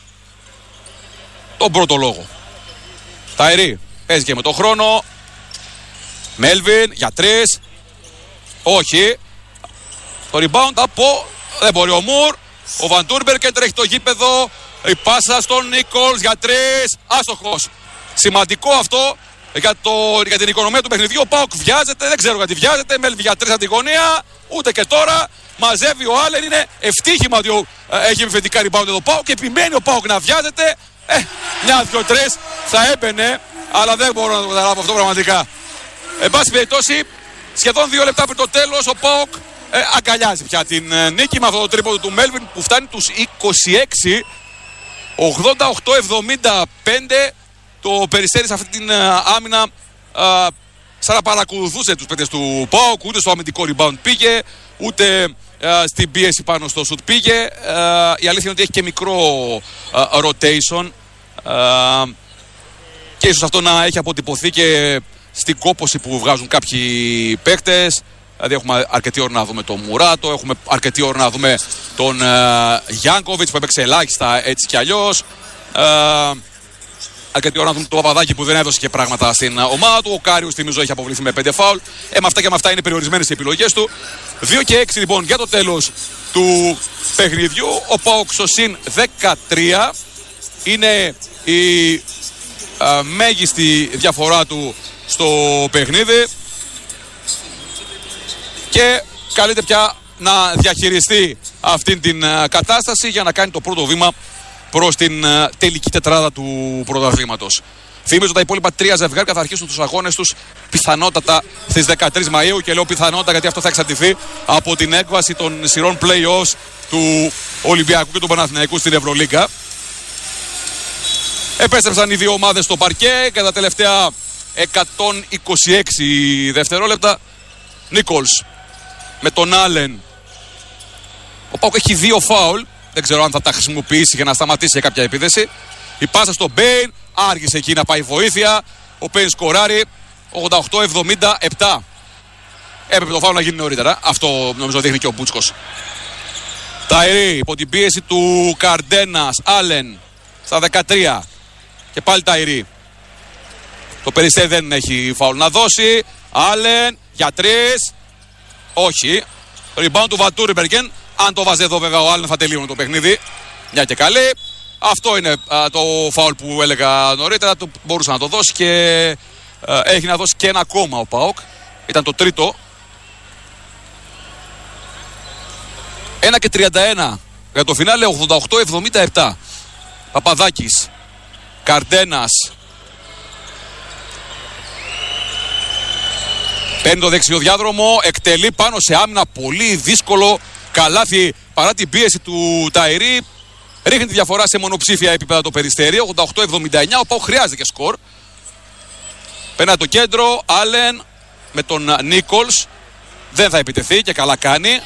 τον πρώτο λόγο. Ταϊρή παίζει και με τον χρόνο. Μέλβιν για 3. Όχι. Το rebound από. Δεν μπορεί ο Μουρ. Ο Βαντούρμπερ και τρέχει το γήπεδο. Η πάσα στον Νίκολς για 3. Άστοχος. Σημαντικό αυτό για την οικονομία του παιχνιδιού. Ο ΠΑΟΚ βιάζεται, δεν ξέρω γιατί βιάζεται. Μέλβιν για 3 από τη γωνία. Ούτε και τώρα. Μαζεύει ο Άλεν. Είναι ευτύχημα ότι έχει επιθετικά rebound εδώ ΠΑΟΚ και επιμένει ο ΠΑΟΚ να βιάζεται. Μια, δυο, 3 θα έμπαινε. Αλλά δεν μπορώ να το καταλάβω αυτό πραγματικά. Εν πάση περιπτώσει, σχεδόν 2 λεπτά πριν το τέλος, ο ΠΑΟΚ αγκαλιάζει πια την νίκη με αυτό το τρίποντο του Μέλβιν που φτάνει τους 26. 88-75. Το Περιστέρι σε αυτή την άμυνα σαν να παρακολουθούσε τους παίκτες του ΠΑΟΚ. Ούτε στο αμυντικό rebound πήγε, ούτε στην πίεση πάνω στο σουτ πήγε. Η αλήθεια είναι ότι έχει και μικρό rotation και ίσως αυτό να έχει αποτυπωθεί και στην κόπωση που βγάζουν κάποιοι παίκτες. Δηλαδή έχουμε αρκετή ώρα να δούμε τον Μουράτο, έχουμε αρκετή ώρα να δούμε τον Γιάνκοβιτς που έπαιξε ελάχιστα έτσι κι αλλιώς. Αρκετή ώρα να δούμε τον Παπαδάκη που δεν έδωσε και πράγματα στην ομάδα του. Ο Κάριους θυμίζω έχει αποβληθεί με 5 φάουλ. Με αυτά και με αυτά είναι περιορισμένες οι επιλογές του. 2 και 6 λοιπόν για το τέλος του παιχνιδιού. Ο ΠΑΟΚ στο συν 13 είναι η μέγιστη διαφορά του στο παιχνίδι και καλείται πια να διαχειριστεί αυτήν την κατάσταση για να κάνει το πρώτο βήμα προς την τελική τετράδα του πρωταθλήματος. Θυμίζω τα υπόλοιπα 3 ζευγάρια θα αρχίσουν τους αγώνες τους πιθανότατα στις 13 Μαΐου και λέω πιθανότατα γιατί αυτό θα εξαρτηθεί από την έκβαση των σειρών play-offs του Ολυμπιακού και του Παναθηναϊκού στην Ευρωλίγκα. Επέστρεψαν οι δύο ομάδες στο παρκέ και τα τελευταία 126 δευτερόλεπτα. Νίκολς με τον Άλεν. Ο ΠΑΟΚ έχει 2 φάουλ. Δεν ξέρω αν θα τα χρησιμοποιήσει για να σταματήσει για κάποια επίθεση. Η πάσα στον Μπέιν. Άργησε εκεί να πάει βοήθεια. Ο Μπέιν σκοράρει 88-77. Έπρεπε το φάουλ να γίνει νωρίτερα. Αυτό νομίζω δείχνει και ο Μπούτσκος. Ταϊρή υπό την πίεση του Καρντένας. Άλεν στα 13. Και πάλι Ταϊρή. Το Περιστέρι δεν έχει φάουλ να δώσει. Άλεν για 3. Όχι. Rebound του Βαντούρμπεργκεν. Αν το βάζει εδώ βέβαια ο Άλεν θα τελείωνε το παιχνίδι. Μια και καλή. Αυτό είναι το φάουλ που έλεγα νωρίτερα. Το μπορούσε να το δώσει και έχει να δώσει και ένα ακόμα ο ΠΑΟΚ. Ήταν το τρίτο. 1:31 για το φινάλε, 88-77. Παπαδάκης, Καρντένας. Παίρνει το δεξιό διάδρομο, εκτελεί πάνω σε άμυνα, πολύ δύσκολο καλάθι παρά την πίεση του Ταϊρή. Ρίχνει τη διαφορά σε μονοψήφια επίπεδα το Περιστέρι, 88-79, ο ΠΑΟΚ χρειάζεται και σκορ. Παίρνει το κέντρο, Άλεν με τον Νίκολς, δεν θα επιτεθεί και καλά κάνει.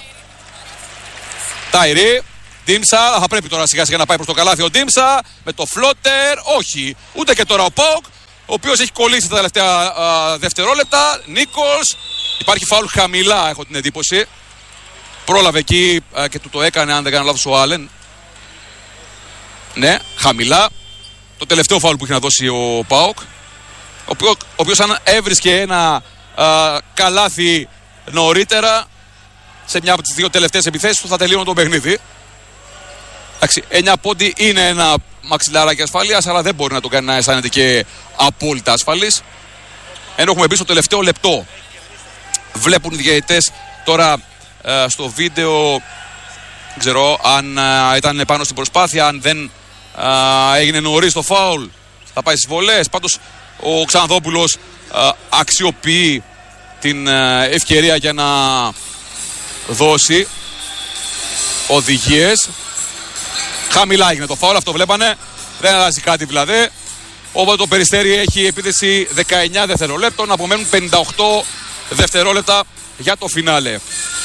Ταϊρή, Ντίμσα, θα πρέπει τώρα σιγά σιγά να πάει προς το καλάθι ο Ντίμσα με το φλότερ, όχι, ούτε και τώρα ο ΠΑΟΚ, ο οποίος έχει κολλήσει τα τελευταία δευτερόλεπτα. Νίκολς, υπάρχει φάουλ χαμηλά, έχω την εντύπωση. Πρόλαβε εκεί και του το έκανε, αν δεν κάνω λάθος, ο Άλεν. Ναι, χαμηλά. Το τελευταίο φάουλ που έχει να δώσει ο ΠΑΟΚ, ο οποίος αν έβρισκε ένα καλάθι νωρίτερα σε μια από τις δύο τελευταίες επιθέσεις του θα τελείωνε το παιχνίδι. Εντάξει, 9 πόντι είναι ένα μαξιλάράκι ασφαλείας, αλλά δεν μπορεί να το κάνει να αισθάνεται και απόλυτα ασφαλής. Ενώ έχουμε μπει στο τελευταίο λεπτό. Βλέπουν οι διαιτητές τώρα στο βίντεο, δεν ξέρω αν ήταν πάνω στην προσπάθεια, αν δεν έγινε νωρίς το φάουλ, θα πάει στις βολές. Πάντως ο Ξαναδόπουλος αξιοποιεί την ευκαιρία για να δώσει οδηγίες. Χαμηλά έγινε το φάουλ, αυτό βλέπανε. Δεν αλλάζει κάτι δηλαδή. Οπότε το Περιστέρι έχει επίθεση 19 δευτερολέπτων. Απομένουν 58 δευτερόλεπτα για το φινάλε.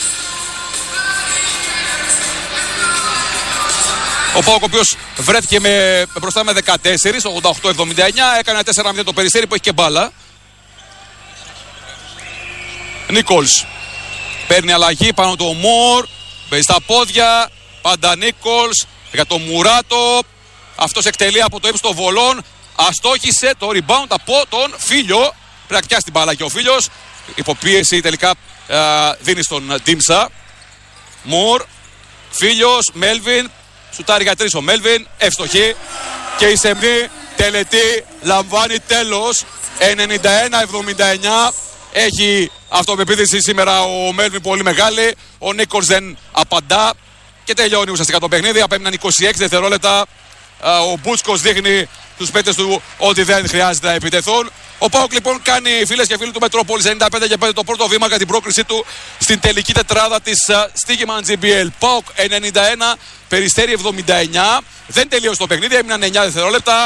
Ο ΠΑΟΚ, ο οποίος βρέθηκε μπροστά με 14, 88-79. Έκανε 4-0 το Περιστέρι που έχει και μπάλα. Νίκολς παίρνει αλλαγή πάνω το Μορ. Μπαίνει στα πόδια. Πάντα Νίκολς για τον Μουράτο. Αυτός εκτελεί από το ύψος των βολών. Αστόχησε το rebound από τον Φίλιο. Πρέπει να πιάσει την μπάλα και ο Φίλιος. Υποπίεση τελικά δίνει στον Ντίμσα. Μουρ, Φίλιος, Μέλβιν. Σουτάρει για 3 ο Μέλβιν. Ευστοχή. Και η σεμνή τελετή λαμβάνει τέλος. 91-79. Έχει αυτοπεποίθηση σήμερα ο Μέλβιν πολύ μεγάλη. Ο Νίκολς δεν απαντά. Και τελειώνει ουσιαστικά το παιχνίδι. Απέμειναν 26 δευτερόλεπτα. Ο Μπούτσκος δείχνει τους παίκτες του ότι δεν χρειάζεται να επιτεθούν. Ο ΠΑΟΚ λοιπόν κάνει, φίλες και φίλοι του Μετρόπολης, 95-5 το πρώτο βήμα για την πρόκρισή του στην τελική τετράδα της Στίχημαν GBL. ΠΑΟΚ 91, Περιστέρι 79. Δεν τελείωσε το παιχνίδι, έμειναν 9 δευτερόλεπτα.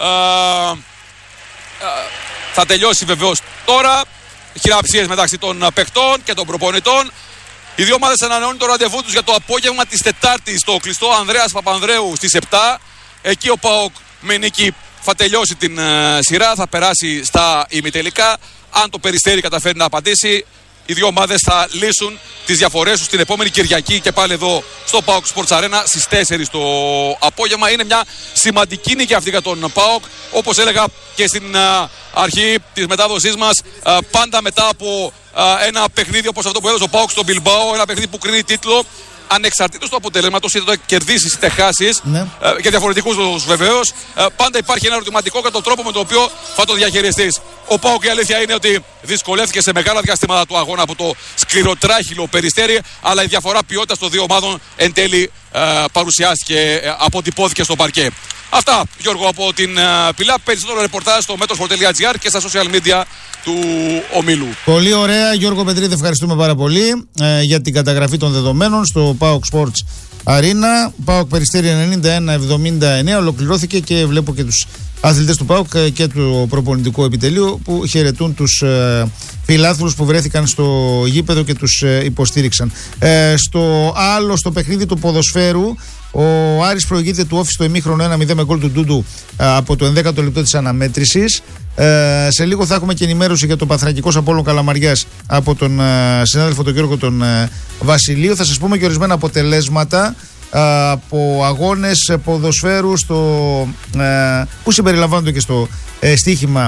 Θα τελειώσει βεβαίως τώρα. Χειραψίες μεταξύ των παικτών και των προπονητών. Οι δύο ομάδες ανανεώνουν το ραντεβού τους για το απόγευμα της Τετάρτης στο κλειστό Ανδρέας Παπανδρέου στις 7. Εκεί ο ΠΑΟΚ με νίκη θα τελειώσει την σειρά, θα περάσει στα ημιτελικά. Αν το Περιστέρι καταφέρει να απαντήσει, οι δύο ομάδες θα λύσουν τις διαφορές τους την επόμενη Κυριακή και πάλι εδώ στο ΠΑΟΚ Sports Arena στις 4 το απόγευμα. Είναι μια σημαντική νίκη αυτή για τον ΠΑΟΚ. Όπως έλεγα και στην αρχή της μετάδοσής μας, πάντα μετά από ένα παιχνίδι όπως αυτό που έδωσε ο ΠΑΟΚ στο Μπιλμπάο, ένα παιχνίδι που κρίνει τίτλο, ανεξαρτήτως του αποτελέσματος, είτε το κερδίσεις είτε χάσεις, για διαφορετικούς λόγους βεβαίως, πάντα υπάρχει ένα ερωτηματικό για τον τρόπο με τον οποίο θα το διαχειριστείς. Ο ΠΑΟΚ, η αλήθεια είναι ότι δυσκολεύτηκε σε μεγάλα διαστήματα του αγώνα από το σκληροτράχυλο Περιστέρι, αλλά η διαφορά ποιότητας των δύο ομάδων εν τέλει παρουσιάστηκε, αποτυπώθηκε στο παρκέ. Αυτά, Γιώργο, από την Πηλά. Περισσότερο ρεπορτάζ στο metros.gr και στα social media του ομίλου. Πολύ ωραία, Γιώργο Πετρίδη, ευχαριστούμε πάρα πολύ για την καταγραφή των δεδομένων στο PAOK Sports Arena. PAOK Περιστέρι 91-79 ολοκληρώθηκε και βλέπω και τους αθλητές του PAOK και του προπονητικού επιτελείου που χαιρετούν τους φιλάθλους που βρέθηκαν στο γήπεδο και τους υποστήριξαν. Στο παιχνίδι του ποδοσφαίρου, ο Άρης προηγείται του Όφη στο ημίχρονο 1-0 με γκολ του Ντούντου από το 11ο λεπτό της αναμέτρησης. Σε λίγο θα έχουμε και ενημέρωση για το Παναθηναϊκός Απόλλων Καλαμαριάς από τον συνάδελφο τον Γιώργο τον Βασιλείου. Θα σας πούμε και ορισμένα αποτελέσματα από αγώνες ποδοσφαίρου που συμπεριλαμβάνονται και στο στοίχημα.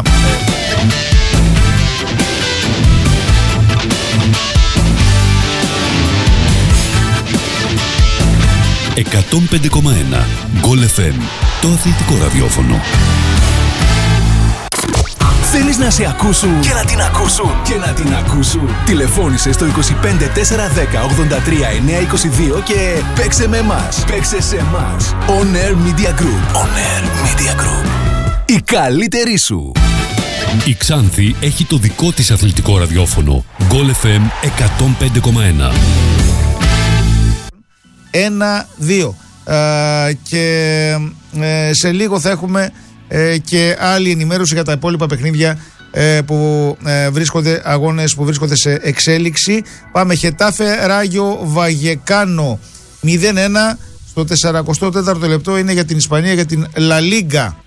105,1. Goal FM, το αθλητικό ραδιόφωνο. Θέλεις να σε ακούσουν και να την ακούσουν και να την ακούσουν? Τηλεφώνησε στο 25 410 83 922 και παίξε με εμάς. Παίξε σε εμάς. On Air Media Group. On Air Media Group. Η καλύτερη σου. Η Ξάνθη έχει το δικό της αθλητικό ραδιόφωνο. Goal FM 105,1. 1-2. Και σε λίγο θα έχουμε και άλλη ενημέρωση για τα υπόλοιπα παιχνίδια που βρίσκονται, αγώνες που βρίσκονται σε εξέλιξη. Πάμε Χετάφε Ράγιο Βαγεκάνο 0-1 στο 44ο λεπτό, είναι για την Ισπανία, για την Λα Λίγκα.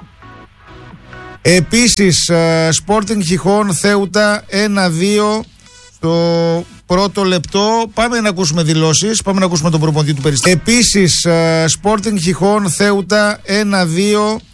Επίσης Sporting Χιχόν Θέουτα 1-2 στο πρώτο λεπτό. Πάμε να ακούσουμε δηλώσεις, πάμε να ακούσουμε τον προπονητή του Περιστέρι. Επίσης Sporting Χιχόν Θέουτα 1-2